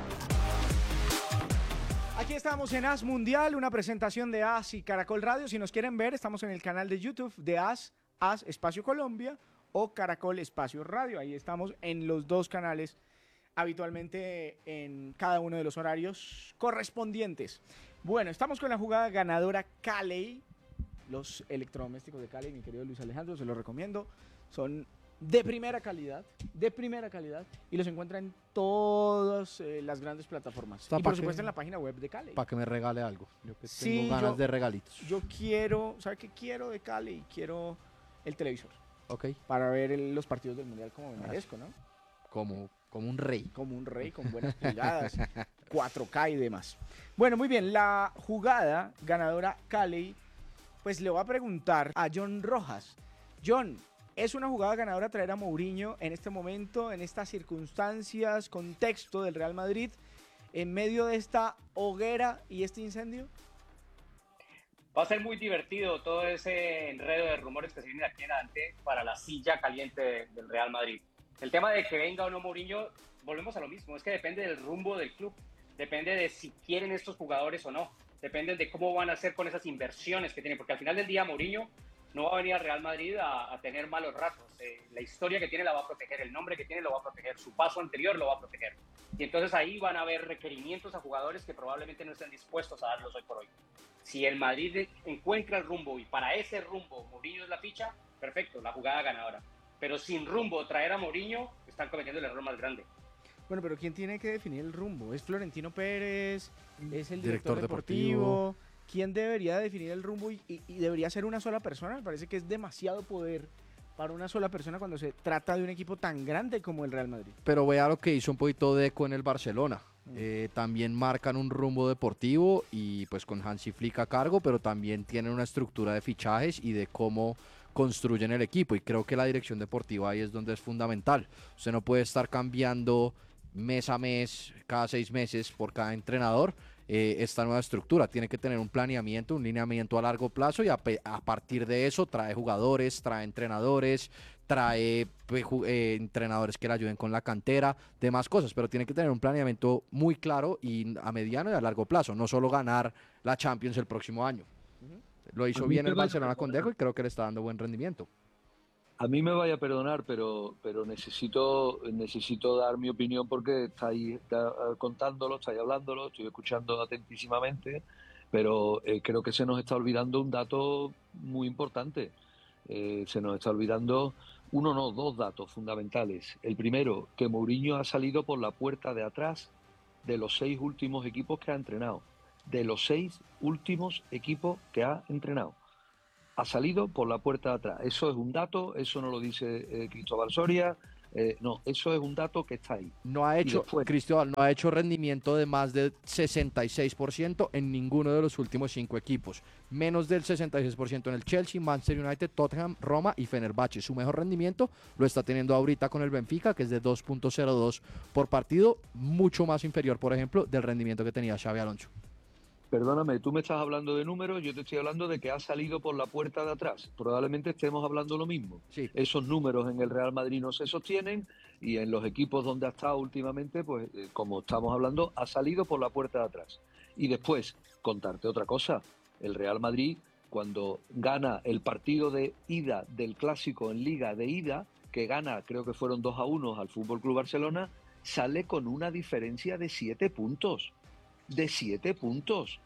Speaker 6: Aquí estamos en As Mundial, una presentación de As y Caracol Radio. Si nos quieren ver, estamos en el canal de YouTube de As, As Espacio Colombia o Caracol Espacio Radio. Ahí estamos en los dos canales, habitualmente en cada uno de los horarios correspondientes. Bueno, estamos con la jugada ganadora Cali. Los electrodomésticos de Cali, mi querido Luis Alejandro, se los recomiendo. Son de primera calidad, de primera calidad, y los encuentra en todas eh, las grandes plataformas. Y por supuesto que, en la página web de Cali.
Speaker 7: Para que me regale algo. Yo que
Speaker 6: sí,
Speaker 7: tengo ganas
Speaker 6: yo,
Speaker 7: de regalitos.
Speaker 6: Yo quiero, ¿sabe qué quiero de Cali? Quiero el televisor.
Speaker 7: Ok.
Speaker 6: Para ver el, los partidos del Mundial como me merezco, ¿no?
Speaker 7: Como, como un rey.
Speaker 6: Como un rey, con buenas pulgadas, cuatro K y demás. Bueno, muy bien, la jugada ganadora Cali, pues le voy a preguntar a John Rojas. John, ¿es una jugada ganadora traer a Mourinho en este momento, en estas circunstancias, contexto del Real Madrid, en medio de esta hoguera y este incendio?
Speaker 11: Va a ser muy divertido todo ese enredo de rumores que se viene aquí en adelante para la silla caliente del Real Madrid. El tema de que venga o no Mourinho, volvemos a lo mismo, es que depende del rumbo del club, depende de si quieren estos jugadores o no, depende de cómo van a hacer con esas inversiones que tienen, porque al final del día Mourinho no va a venir al Real Madrid a, a tener malos ratos. Eh, la historia que tiene la va a proteger, el nombre que tiene lo va a proteger, su paso anterior lo va a proteger. Y entonces ahí van a haber requerimientos a jugadores que probablemente no estén dispuestos a darlos hoy por hoy. Si el Madrid encuentra el rumbo y para ese rumbo Mourinho es la ficha, perfecto, la jugada ganadora. Pero sin rumbo traer a Mourinho, están cometiendo el error más grande.
Speaker 6: Bueno, pero ¿quién tiene que definir el rumbo? ¿Es Florentino Pérez? ¿Es el director,
Speaker 7: Director
Speaker 6: deportivo?
Speaker 7: deportivo.
Speaker 6: ¿Quién debería definir el rumbo y, y, y debería ser una sola persona? Me parece que es demasiado poder para una sola persona cuando se trata de un equipo tan grande como el Real Madrid.
Speaker 7: Pero vea lo que hizo un poquito Deco en el Barcelona. Mm. Eh, también marcan un rumbo deportivo y pues con Hansi Flick a cargo, pero también tienen una estructura de fichajes y de cómo construyen el equipo. Y creo que la dirección deportiva ahí es donde es fundamental. Usted no puede estar cambiando mes a mes, cada seis meses por cada entrenador. Eh, esta nueva estructura tiene que tener un planeamiento, un lineamiento a largo plazo y a, a partir de eso trae jugadores, trae entrenadores, trae pues, eh, entrenadores que le ayuden con la cantera, demás cosas, pero tiene que tener un planeamiento muy claro y a mediano y a largo plazo, no solo ganar la Champions el próximo año. Uh-huh. Lo hizo bien el Barcelona con Deco y creo que le está dando buen rendimiento.
Speaker 8: A mí me vaya a perdonar, pero pero necesito necesito dar mi opinión porque estáis está contándolo, estáis hablándolo, estoy escuchando atentísimamente, pero eh, creo que se nos está olvidando un dato muy importante. Eh, se nos está olvidando uno, no, dos datos fundamentales. El primero, que Mourinho ha salido por la puerta de atrás de los seis últimos equipos que ha entrenado. De los seis últimos equipos que ha entrenado. Ha salido por la puerta de atrás. Eso es un dato, eso no lo dice eh, Cristóbal Soria, eh, no, eso es un dato que está ahí.
Speaker 7: No ha hecho, después, Cristóbal, no ha hecho rendimiento de más del sesenta y seis por ciento en ninguno de los últimos cinco equipos. Menos del sesenta y seis por ciento en el Chelsea, Manchester United, Tottenham, Roma y Fenerbahce. Su mejor rendimiento lo está teniendo ahorita con el Benfica, que es de dos punto cero dos por partido, mucho más inferior, por ejemplo, del rendimiento que tenía Xabi Alonso.
Speaker 8: Perdóname, tú me estás hablando de números, yo te estoy hablando de que ha salido por la puerta de atrás. Probablemente estemos hablando lo mismo.
Speaker 7: Sí.
Speaker 8: Esos números en el Real Madrid no se sostienen y en los equipos donde ha estado últimamente, pues eh, como estamos hablando, ha salido por la puerta de atrás. Y después, contarte otra cosa, el Real Madrid, cuando gana el partido de ida del Clásico en Liga de ida, que gana, creo que fueron dos a uno al F C Barcelona, sale con una diferencia de siete puntos. De siete puntos.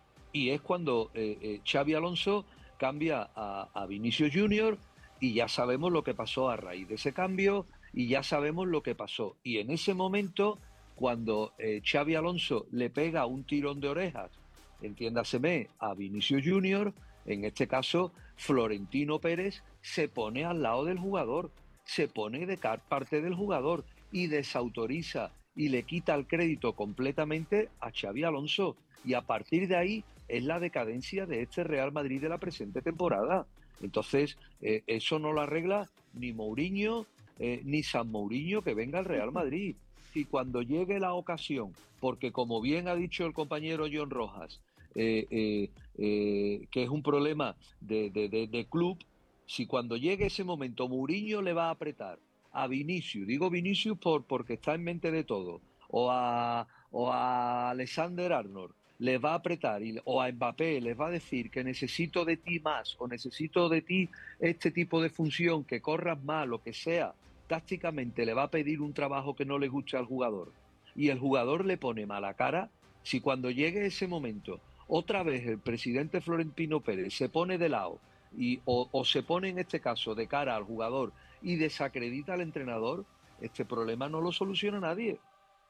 Speaker 8: Y es cuando eh, eh, Xabi Alonso cambia a, a Vinicius Junior y ya sabemos lo que pasó a raíz de ese cambio y ya sabemos lo que pasó. Y en ese momento, cuando eh, Xabi Alonso le pega un tirón de orejas, entiéndaseme, a Vinicius Junior, en este caso Florentino Pérez se pone al lado del jugador, se pone de parte del jugador y desautoriza y le quita el crédito completamente a Xabi Alonso. Y a partir de ahí es la decadencia de este Real Madrid de la presente temporada. Entonces, eh, eso no lo arregla ni Mourinho, eh, ni San Mourinho que venga al Real Madrid. Y cuando llegue la ocasión, porque como bien ha dicho el compañero John Rojas, eh, eh, eh, que es un problema de, de, de, de club, si cuando llegue ese momento Mourinho le va a apretar a Vinicius, digo Vinicius por, porque está en mente de todo, o a, o a Alexander Arnold, les va a apretar, y, o a Mbappé les va a decir que necesito de ti más, o necesito de ti este tipo de función, que corras más, lo que sea, tácticamente le va a pedir un trabajo que no le guste al jugador, y el jugador le pone mala cara, si cuando llegue ese momento, otra vez el presidente Florentino Pérez se pone de lado, y, o, o se pone en este caso de cara al jugador, y desacredita al entrenador, este problema no lo soluciona nadie.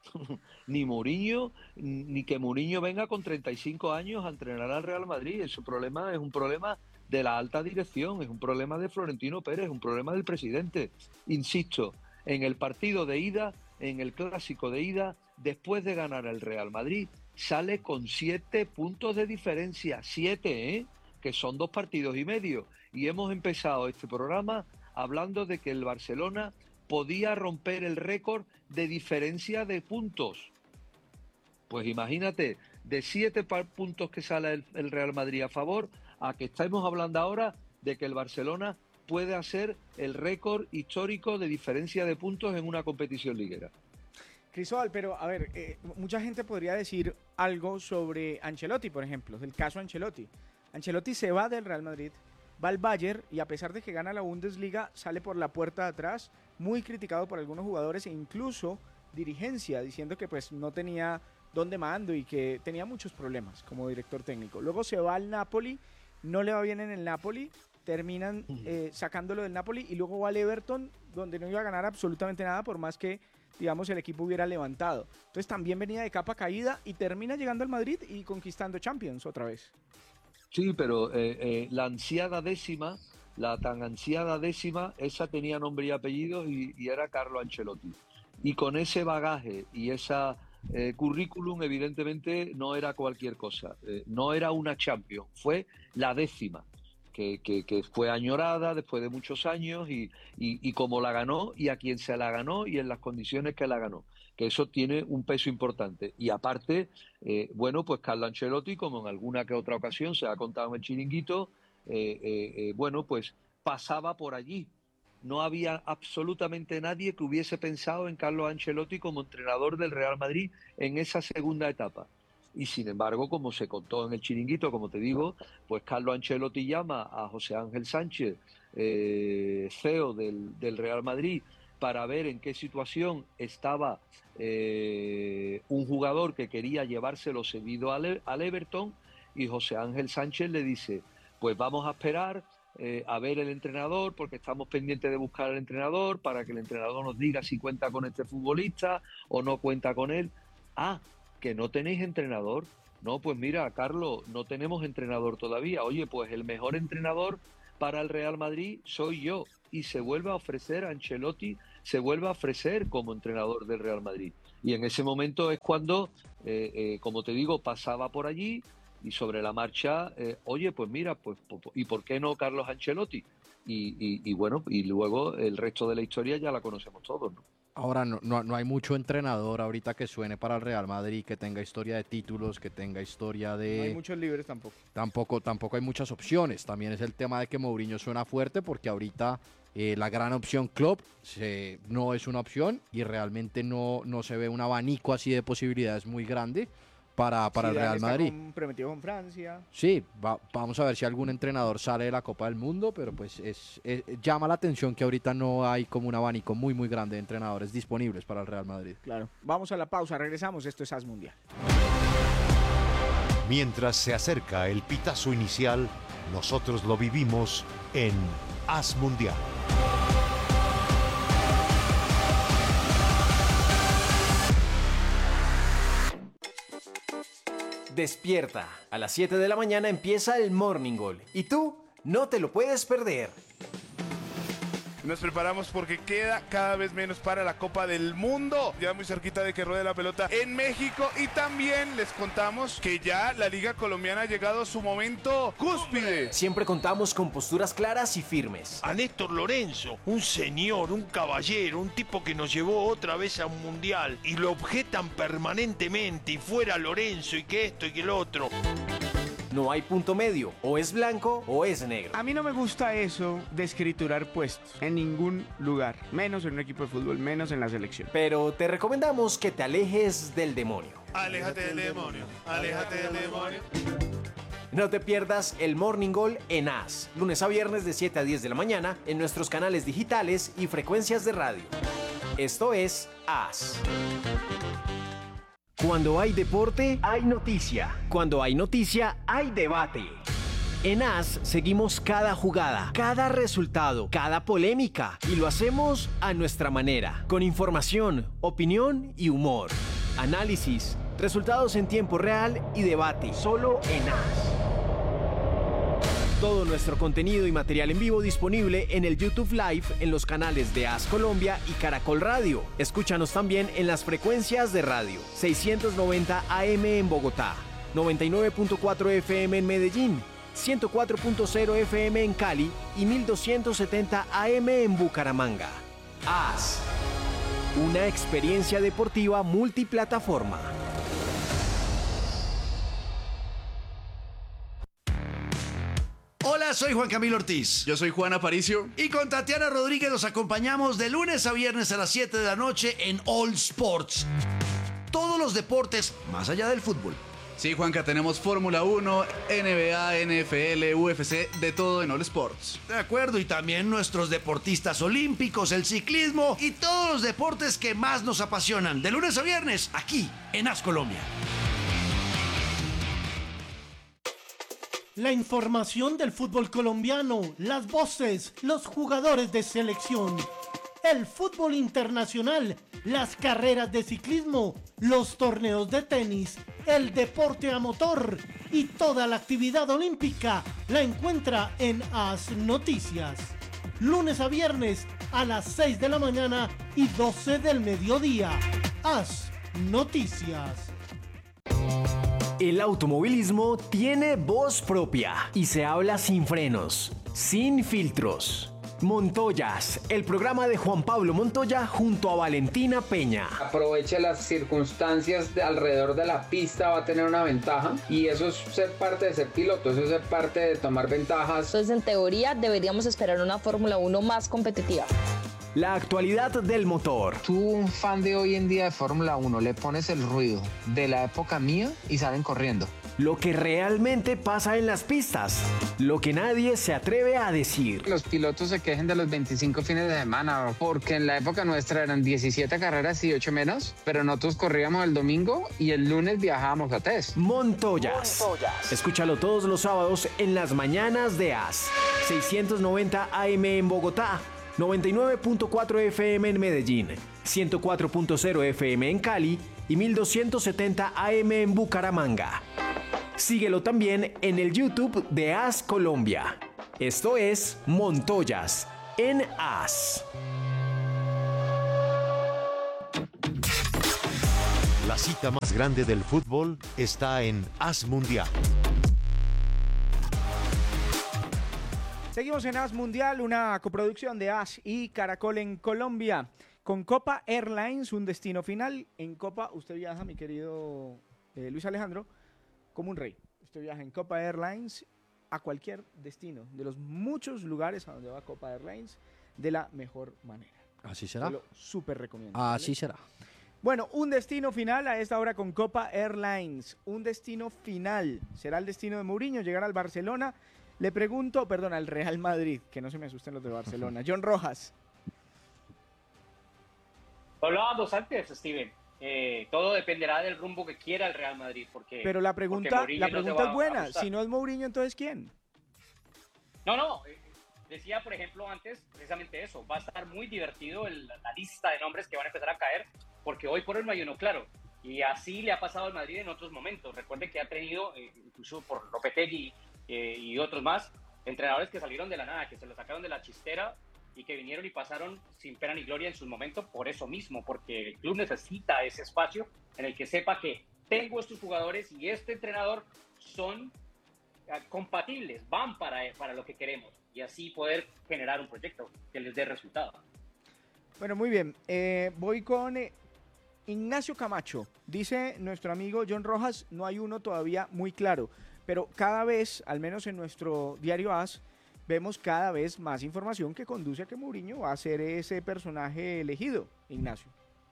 Speaker 8: Ni Mourinho, ni que Mourinho venga con treinta y cinco años a entrenar al Real Madrid. Ese problema es un problema de la alta dirección, es un problema de Florentino Pérez, es un problema del presidente. Insisto, en el partido de ida, en el clásico de ida, después de ganar el Real Madrid, sale con siete puntos de diferencia, siete, ¿eh? Que son dos partidos y medio. Y hemos empezado este programa hablando de que el Barcelona podía romper el récord de diferencia de puntos. Pues imagínate, de siete puntos que sale el, el Real Madrid a favor, a que estamos hablando ahora de que el Barcelona puede hacer el récord histórico de diferencia de puntos en una competición liguera.
Speaker 6: Cristóbal, pero a ver, eh, mucha gente podría decir algo sobre Ancelotti, por ejemplo, el caso Ancelotti. Ancelotti se va del Real Madrid, va al Bayern y a pesar de que gana la Bundesliga, sale por la puerta de atrás, muy criticado por algunos jugadores e incluso dirigencia, diciendo que pues no tenía dónde mando y que tenía muchos problemas como director técnico. Luego se va al Napoli, no le va bien en el Napoli, terminan eh, sacándolo del Napoli y luego va al Everton, donde no iba a ganar absolutamente nada por más que, digamos, el equipo hubiera levantado. Entonces también venía de capa caída y termina llegando al Madrid y conquistando Champions otra vez.
Speaker 8: Sí, pero eh, eh, la ansiada décima, la tan ansiada décima, esa tenía nombre y apellido y, y era Carlo Ancelotti. Y con ese bagaje y esa eh, currículum, evidentemente, no era cualquier cosa. Eh, no era una Champions, fue la décima, que, que, que fue añorada después de muchos años y, y, y como la ganó y a quien se la ganó y en las condiciones que la ganó. Que eso tiene un peso importante. Y aparte, eh, bueno, pues Carlo Ancelotti, como en alguna que otra ocasión se ha contado en el chiringuito, eh, eh, eh, bueno, pues pasaba por allí. No había absolutamente nadie que hubiese pensado en Carlo Ancelotti como entrenador del Real Madrid en esa segunda etapa. Y sin embargo, como se contó en el chiringuito, como te digo, pues Carlo Ancelotti llama a José Ángel Sánchez, eh, C E O del, del Real Madrid, para ver en qué situación estaba eh, un jugador que quería llevárselo cedido al, al Everton, y José Ángel Sánchez le dice, pues vamos a esperar eh, a ver el entrenador, porque estamos pendientes de buscar al entrenador para que el entrenador nos diga si cuenta con este futbolista o no cuenta con él. Ah, que no tenéis entrenador. No, pues mira, Carlos, no tenemos entrenador todavía. Oye, pues el mejor entrenador para el Real Madrid soy yo. Y se vuelve a ofrecer a Ancelotti, se vuelve a ofrecer como entrenador del Real Madrid. Y en ese momento es cuando, eh, eh, como te digo, pasaba por allí y sobre la marcha, eh, oye, pues mira, pues, pues ¿y por qué no Carlos Ancelotti? Y, y, y bueno, y luego el resto de la historia ya la conocemos todos, ¿no?
Speaker 7: Ahora, no, no, no hay mucho entrenador ahorita que suene para el Real Madrid, que tenga historia de títulos, que tenga historia de...
Speaker 6: No hay muchos libres tampoco.
Speaker 7: Tampoco, tampoco hay muchas opciones. También es el tema de que Mourinho suena fuerte porque ahorita eh, la gran opción Klopp se, no es una opción y realmente no, no se ve un abanico así de posibilidades muy grande para, para el Real Madrid.
Speaker 6: Está comprometido con Francia.
Speaker 7: Sí, va, vamos a ver si algún entrenador sale de la Copa del Mundo, pero pues es, es llama la atención que ahorita no hay como un abanico muy muy grande de entrenadores disponibles para el Real Madrid.
Speaker 6: Claro. Vamos a la pausa, regresamos, esto es As Mundial.
Speaker 5: Mientras se acerca el pitazo inicial, nosotros lo vivimos en As Mundial.
Speaker 1: Despierta. A las siete de la mañana empieza el Morning Goal. Y tú no te lo puedes perder.
Speaker 14: Nos preparamos porque queda cada vez menos para la Copa del Mundo. Ya muy cerquita de que ruede la pelota en México. Y también les contamos que ya la Liga Colombiana ha llegado a su momento cúspide.
Speaker 1: Siempre contamos con posturas claras y firmes.
Speaker 16: A Néstor Lorenzo, un señor, un caballero, un tipo que nos llevó otra vez a un mundial. Y lo objetan permanentemente. Y fuera Lorenzo y que esto y que lo otro.
Speaker 1: No hay punto medio, o es blanco o es negro.
Speaker 6: A mí no me gusta eso de escriturar puestos en ningún lugar, menos en un equipo de fútbol, menos en la selección.
Speaker 1: Pero te recomendamos que te alejes del demonio.
Speaker 14: Aléjate del demonio, aléjate del demonio.
Speaker 1: No te pierdas el Morning Goal en As, lunes a viernes de siete a diez de la mañana en nuestros canales digitales y frecuencias de radio. Esto es As. Cuando hay deporte, hay noticia. Cuando hay noticia, hay debate. En As seguimos cada jugada, cada resultado, cada polémica y lo hacemos a nuestra manera, con información, opinión y humor. Análisis, resultados en tiempo real y debate, solo en As. Todo nuestro contenido y material en vivo disponible en el YouTube Live en los canales de As Colombia y Caracol Radio. Escúchanos también en las frecuencias de radio seiscientos noventa A M en Bogotá, noventa y nueve punto cuatro F M en Medellín, ciento cuatro punto cero F M en Cali y mil doscientos setenta A M en Bucaramanga. As, una experiencia deportiva multiplataforma.
Speaker 17: Hola, soy Juan Camilo Ortiz.
Speaker 18: Yo soy Juan Aparicio.
Speaker 17: Y con Tatiana Rodríguez nos acompañamos de lunes a viernes a las siete de la noche en All Sports. Todos los deportes, más allá del fútbol.
Speaker 18: Sí, Juanca, tenemos Fórmula uno, N B A, N F L, U F C, de todo en All Sports.
Speaker 17: De acuerdo, y también nuestros deportistas olímpicos, el ciclismo y todos los deportes que más nos apasionan, de lunes a viernes, aquí en As Colombia.
Speaker 19: La información del fútbol colombiano, las voces, los jugadores de selección, el fútbol internacional, las carreras de ciclismo, los torneos de tenis, el deporte a motor y toda la actividad olímpica la encuentra en As Noticias. Lunes a viernes a las seis de la mañana y doce del mediodía. As Noticias.
Speaker 1: El automovilismo tiene voz propia y se habla sin frenos, sin filtros. Montoyas, el programa de Juan Pablo Montoya junto a Valentina Peña.
Speaker 20: Aproveche las circunstancias de alrededor de la pista, va a tener una ventaja y eso es ser parte de ser piloto, eso es ser parte de tomar ventajas.
Speaker 21: Entonces, en teoría, deberíamos esperar una Fórmula uno más competitiva.
Speaker 1: La actualidad del motor.
Speaker 22: Tú, un fan de hoy en día de Fórmula uno, le pones el ruido de la época mía y salen corriendo.
Speaker 1: Lo que realmente pasa en las pistas, lo que nadie se atreve a decir.
Speaker 22: Los pilotos se quejen de los veinticinco fines de semana, porque en la época nuestra eran diecisiete carreras y ocho menos, pero nosotros corríamos el domingo y el lunes viajábamos a test.
Speaker 1: Montoyas. Montoyas. Escúchalo todos los sábados en las mañanas de As. seiscientos noventa A M en Bogotá, noventa y nueve punto cuatro F M en Medellín, ciento cuatro punto cero F M en Cali y mil doscientos setenta A M en Bucaramanga. Síguelo también en el YouTube de As Colombia. Esto es Montoyas en As.
Speaker 5: La cita más grande del fútbol está en As Mundial.
Speaker 6: Seguimos en As Mundial, una coproducción de As y Caracol en Colombia. Con Copa Airlines, un destino final. En Copa, usted viaja, mi querido eh, Luis Alejandro, como un rey. Usted viaja en Copa Airlines a cualquier destino, de los muchos lugares a donde va Copa Airlines, de la mejor manera.
Speaker 7: Así será.
Speaker 6: Yo lo súper recomiendo.
Speaker 7: Así
Speaker 6: ¿vale?
Speaker 7: será.
Speaker 6: Bueno, un destino final a esta hora con Copa Airlines. Un destino final. Será el destino de Mourinho, llegar al Barcelona. Le pregunto, perdón, al Real Madrid, que no se me asusten los de Barcelona. John Rojas.
Speaker 11: Hablábamos antes, Steven. Eh, todo dependerá del rumbo que quiera el Real Madrid. Porque,
Speaker 6: Pero la pregunta, la pregunta no es buena. Si no es Mourinho, entonces ¿quién?
Speaker 11: No, no. Eh, decía, por ejemplo, antes precisamente eso. Va a estar muy divertido el, la lista de nombres que van a empezar a caer, porque hoy por hoy no hay uno claro. Y así le ha pasado al Madrid en otros momentos. Recuerde que ha tenido, eh, incluso por Lopetegui eh, y otros más, entrenadores que salieron de la nada, que se lo sacaron de la chistera y que vinieron y pasaron sin pena ni gloria en sus momentos por eso mismo, porque el club necesita ese espacio en el que sepa que tengo estos jugadores y este entrenador son uh, compatibles, van para, para lo que queremos y así poder generar un proyecto que les dé resultado.
Speaker 6: Bueno, muy bien. Eh, voy con eh, Ignacio Camacho. Dice nuestro amigo John Rojas, no hay uno todavía muy claro, pero cada vez, al menos en nuestro diario As, vemos cada vez más información que conduce a que Mourinho va a ser ese personaje elegido, Ignacio.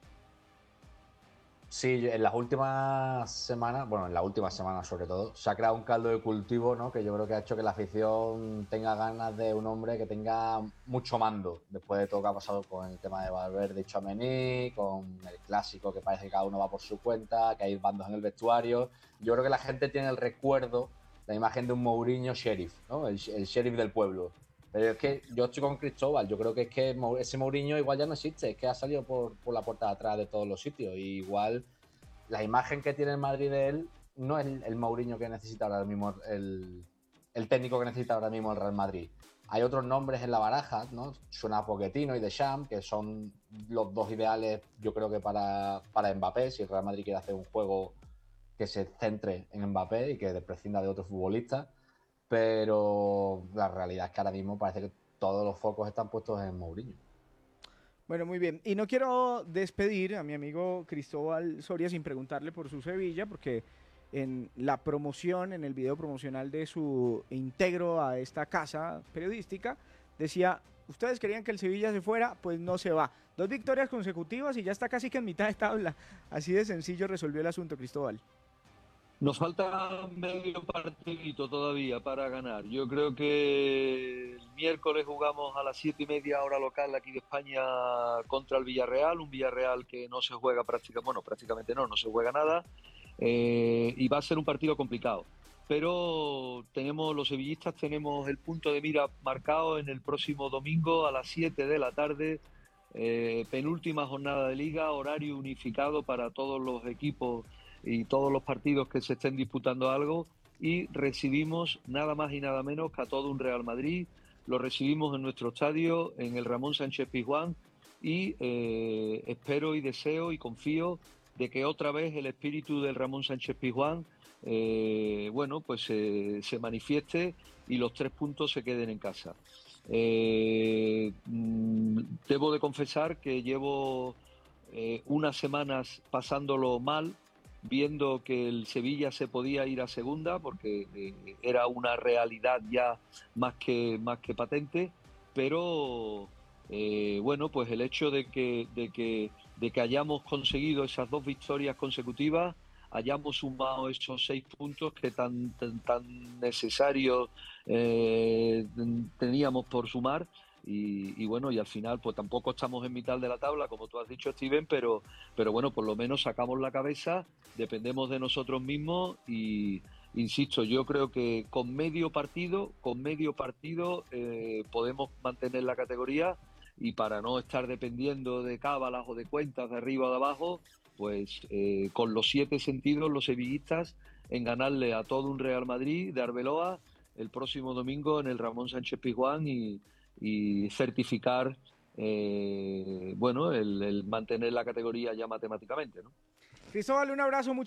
Speaker 9: Sí, en las últimas semanas, bueno, en la última semana sobre todo, se ha creado un caldo de cultivo, ¿no? Que yo creo que ha hecho que la afición tenga ganas de un hombre que tenga mucho mando, después de todo lo que ha pasado con el tema de Valverde y Tchouaméni, con el clásico que parece que cada uno va por su cuenta, que hay bandos en el vestuario. Yo creo que la gente tiene el recuerdo, la imagen de un Mourinho sheriff, ¿no? El, el sheriff del pueblo. Pero es que yo estoy con Cristóbal, yo creo que es que ese Mourinho igual ya no existe, es que ha salido por, por la puerta de atrás de todos los sitios. Y igual la imagen que tiene el Madrid de él no es el, el Mourinho que necesita ahora mismo, el, el técnico que necesita ahora mismo el Real Madrid. Hay otros nombres en la baraja, ¿no? Suena a Pochettino y Deschamps, que son los dos ideales, yo creo que para, para Mbappé, si el Real Madrid quiere hacer un juego que se centre en Mbappé y que prescinda de otros futbolistas, pero la realidad es que ahora mismo parece que todos los focos están puestos en Mourinho.
Speaker 6: Bueno, muy bien. Y no quiero despedir a mi amigo Cristóbal Soria sin preguntarle por su Sevilla, porque en la promoción, en el video promocional de su integro a esta casa periodística, decía, ustedes querían que el Sevilla se fuera, pues no se va. Dos victorias consecutivas y ya está casi que en mitad de tabla. Así de sencillo resolvió el asunto, Cristóbal.
Speaker 8: Nos falta medio partidito todavía para ganar. Yo creo que el miércoles jugamos a las siete y media hora local aquí de España contra el Villarreal, un Villarreal que no se juega prácticamente, bueno, prácticamente no, no se juega nada, eh, y va a ser un partido complicado. Pero tenemos, los sevillistas tenemos el punto de mira marcado en el próximo domingo a las siete de la tarde, eh, penúltima jornada de liga, horario unificado para todos los equipos y todos los partidos que se estén disputando algo, y recibimos nada más y nada menos que a todo un Real Madrid. Lo recibimos en nuestro estadio, en el Ramón Sánchez Pizjuán, y eh, espero y deseo y confío de que otra vez el espíritu del Ramón Sánchez Pizjuán eh, bueno, pues eh, se manifieste y los tres puntos se queden en casa. Eh, debo de confesar que llevo eh, unas semanas pasándolo mal, viendo que el Sevilla se podía ir a segunda, porque eh, era una realidad ya más que, más que patente, pero eh, bueno, pues el hecho de que, de, que, de que hayamos conseguido esas dos victorias consecutivas, hayamos sumado esos seis puntos que tan, tan, tan necesarios eh, teníamos por sumar. Y, y bueno, y al final pues tampoco estamos en mitad de la tabla, como tú has dicho, Steven, pero, pero bueno, por lo menos sacamos la cabeza, dependemos de nosotros mismos y, insisto, yo creo que con medio partido, con medio partido eh, podemos mantener la categoría, y para no estar dependiendo de cábalas o de cuentas de arriba o de abajo, pues eh, con los siete sentidos los sevillistas en ganarle a todo un Real Madrid de Arbeloa el próximo domingo en el Ramón Sánchez Pizjuán y y certificar eh, bueno el, el mantener la categoría ya matemáticamente, ¿no?
Speaker 6: Cristóbal, un abrazo.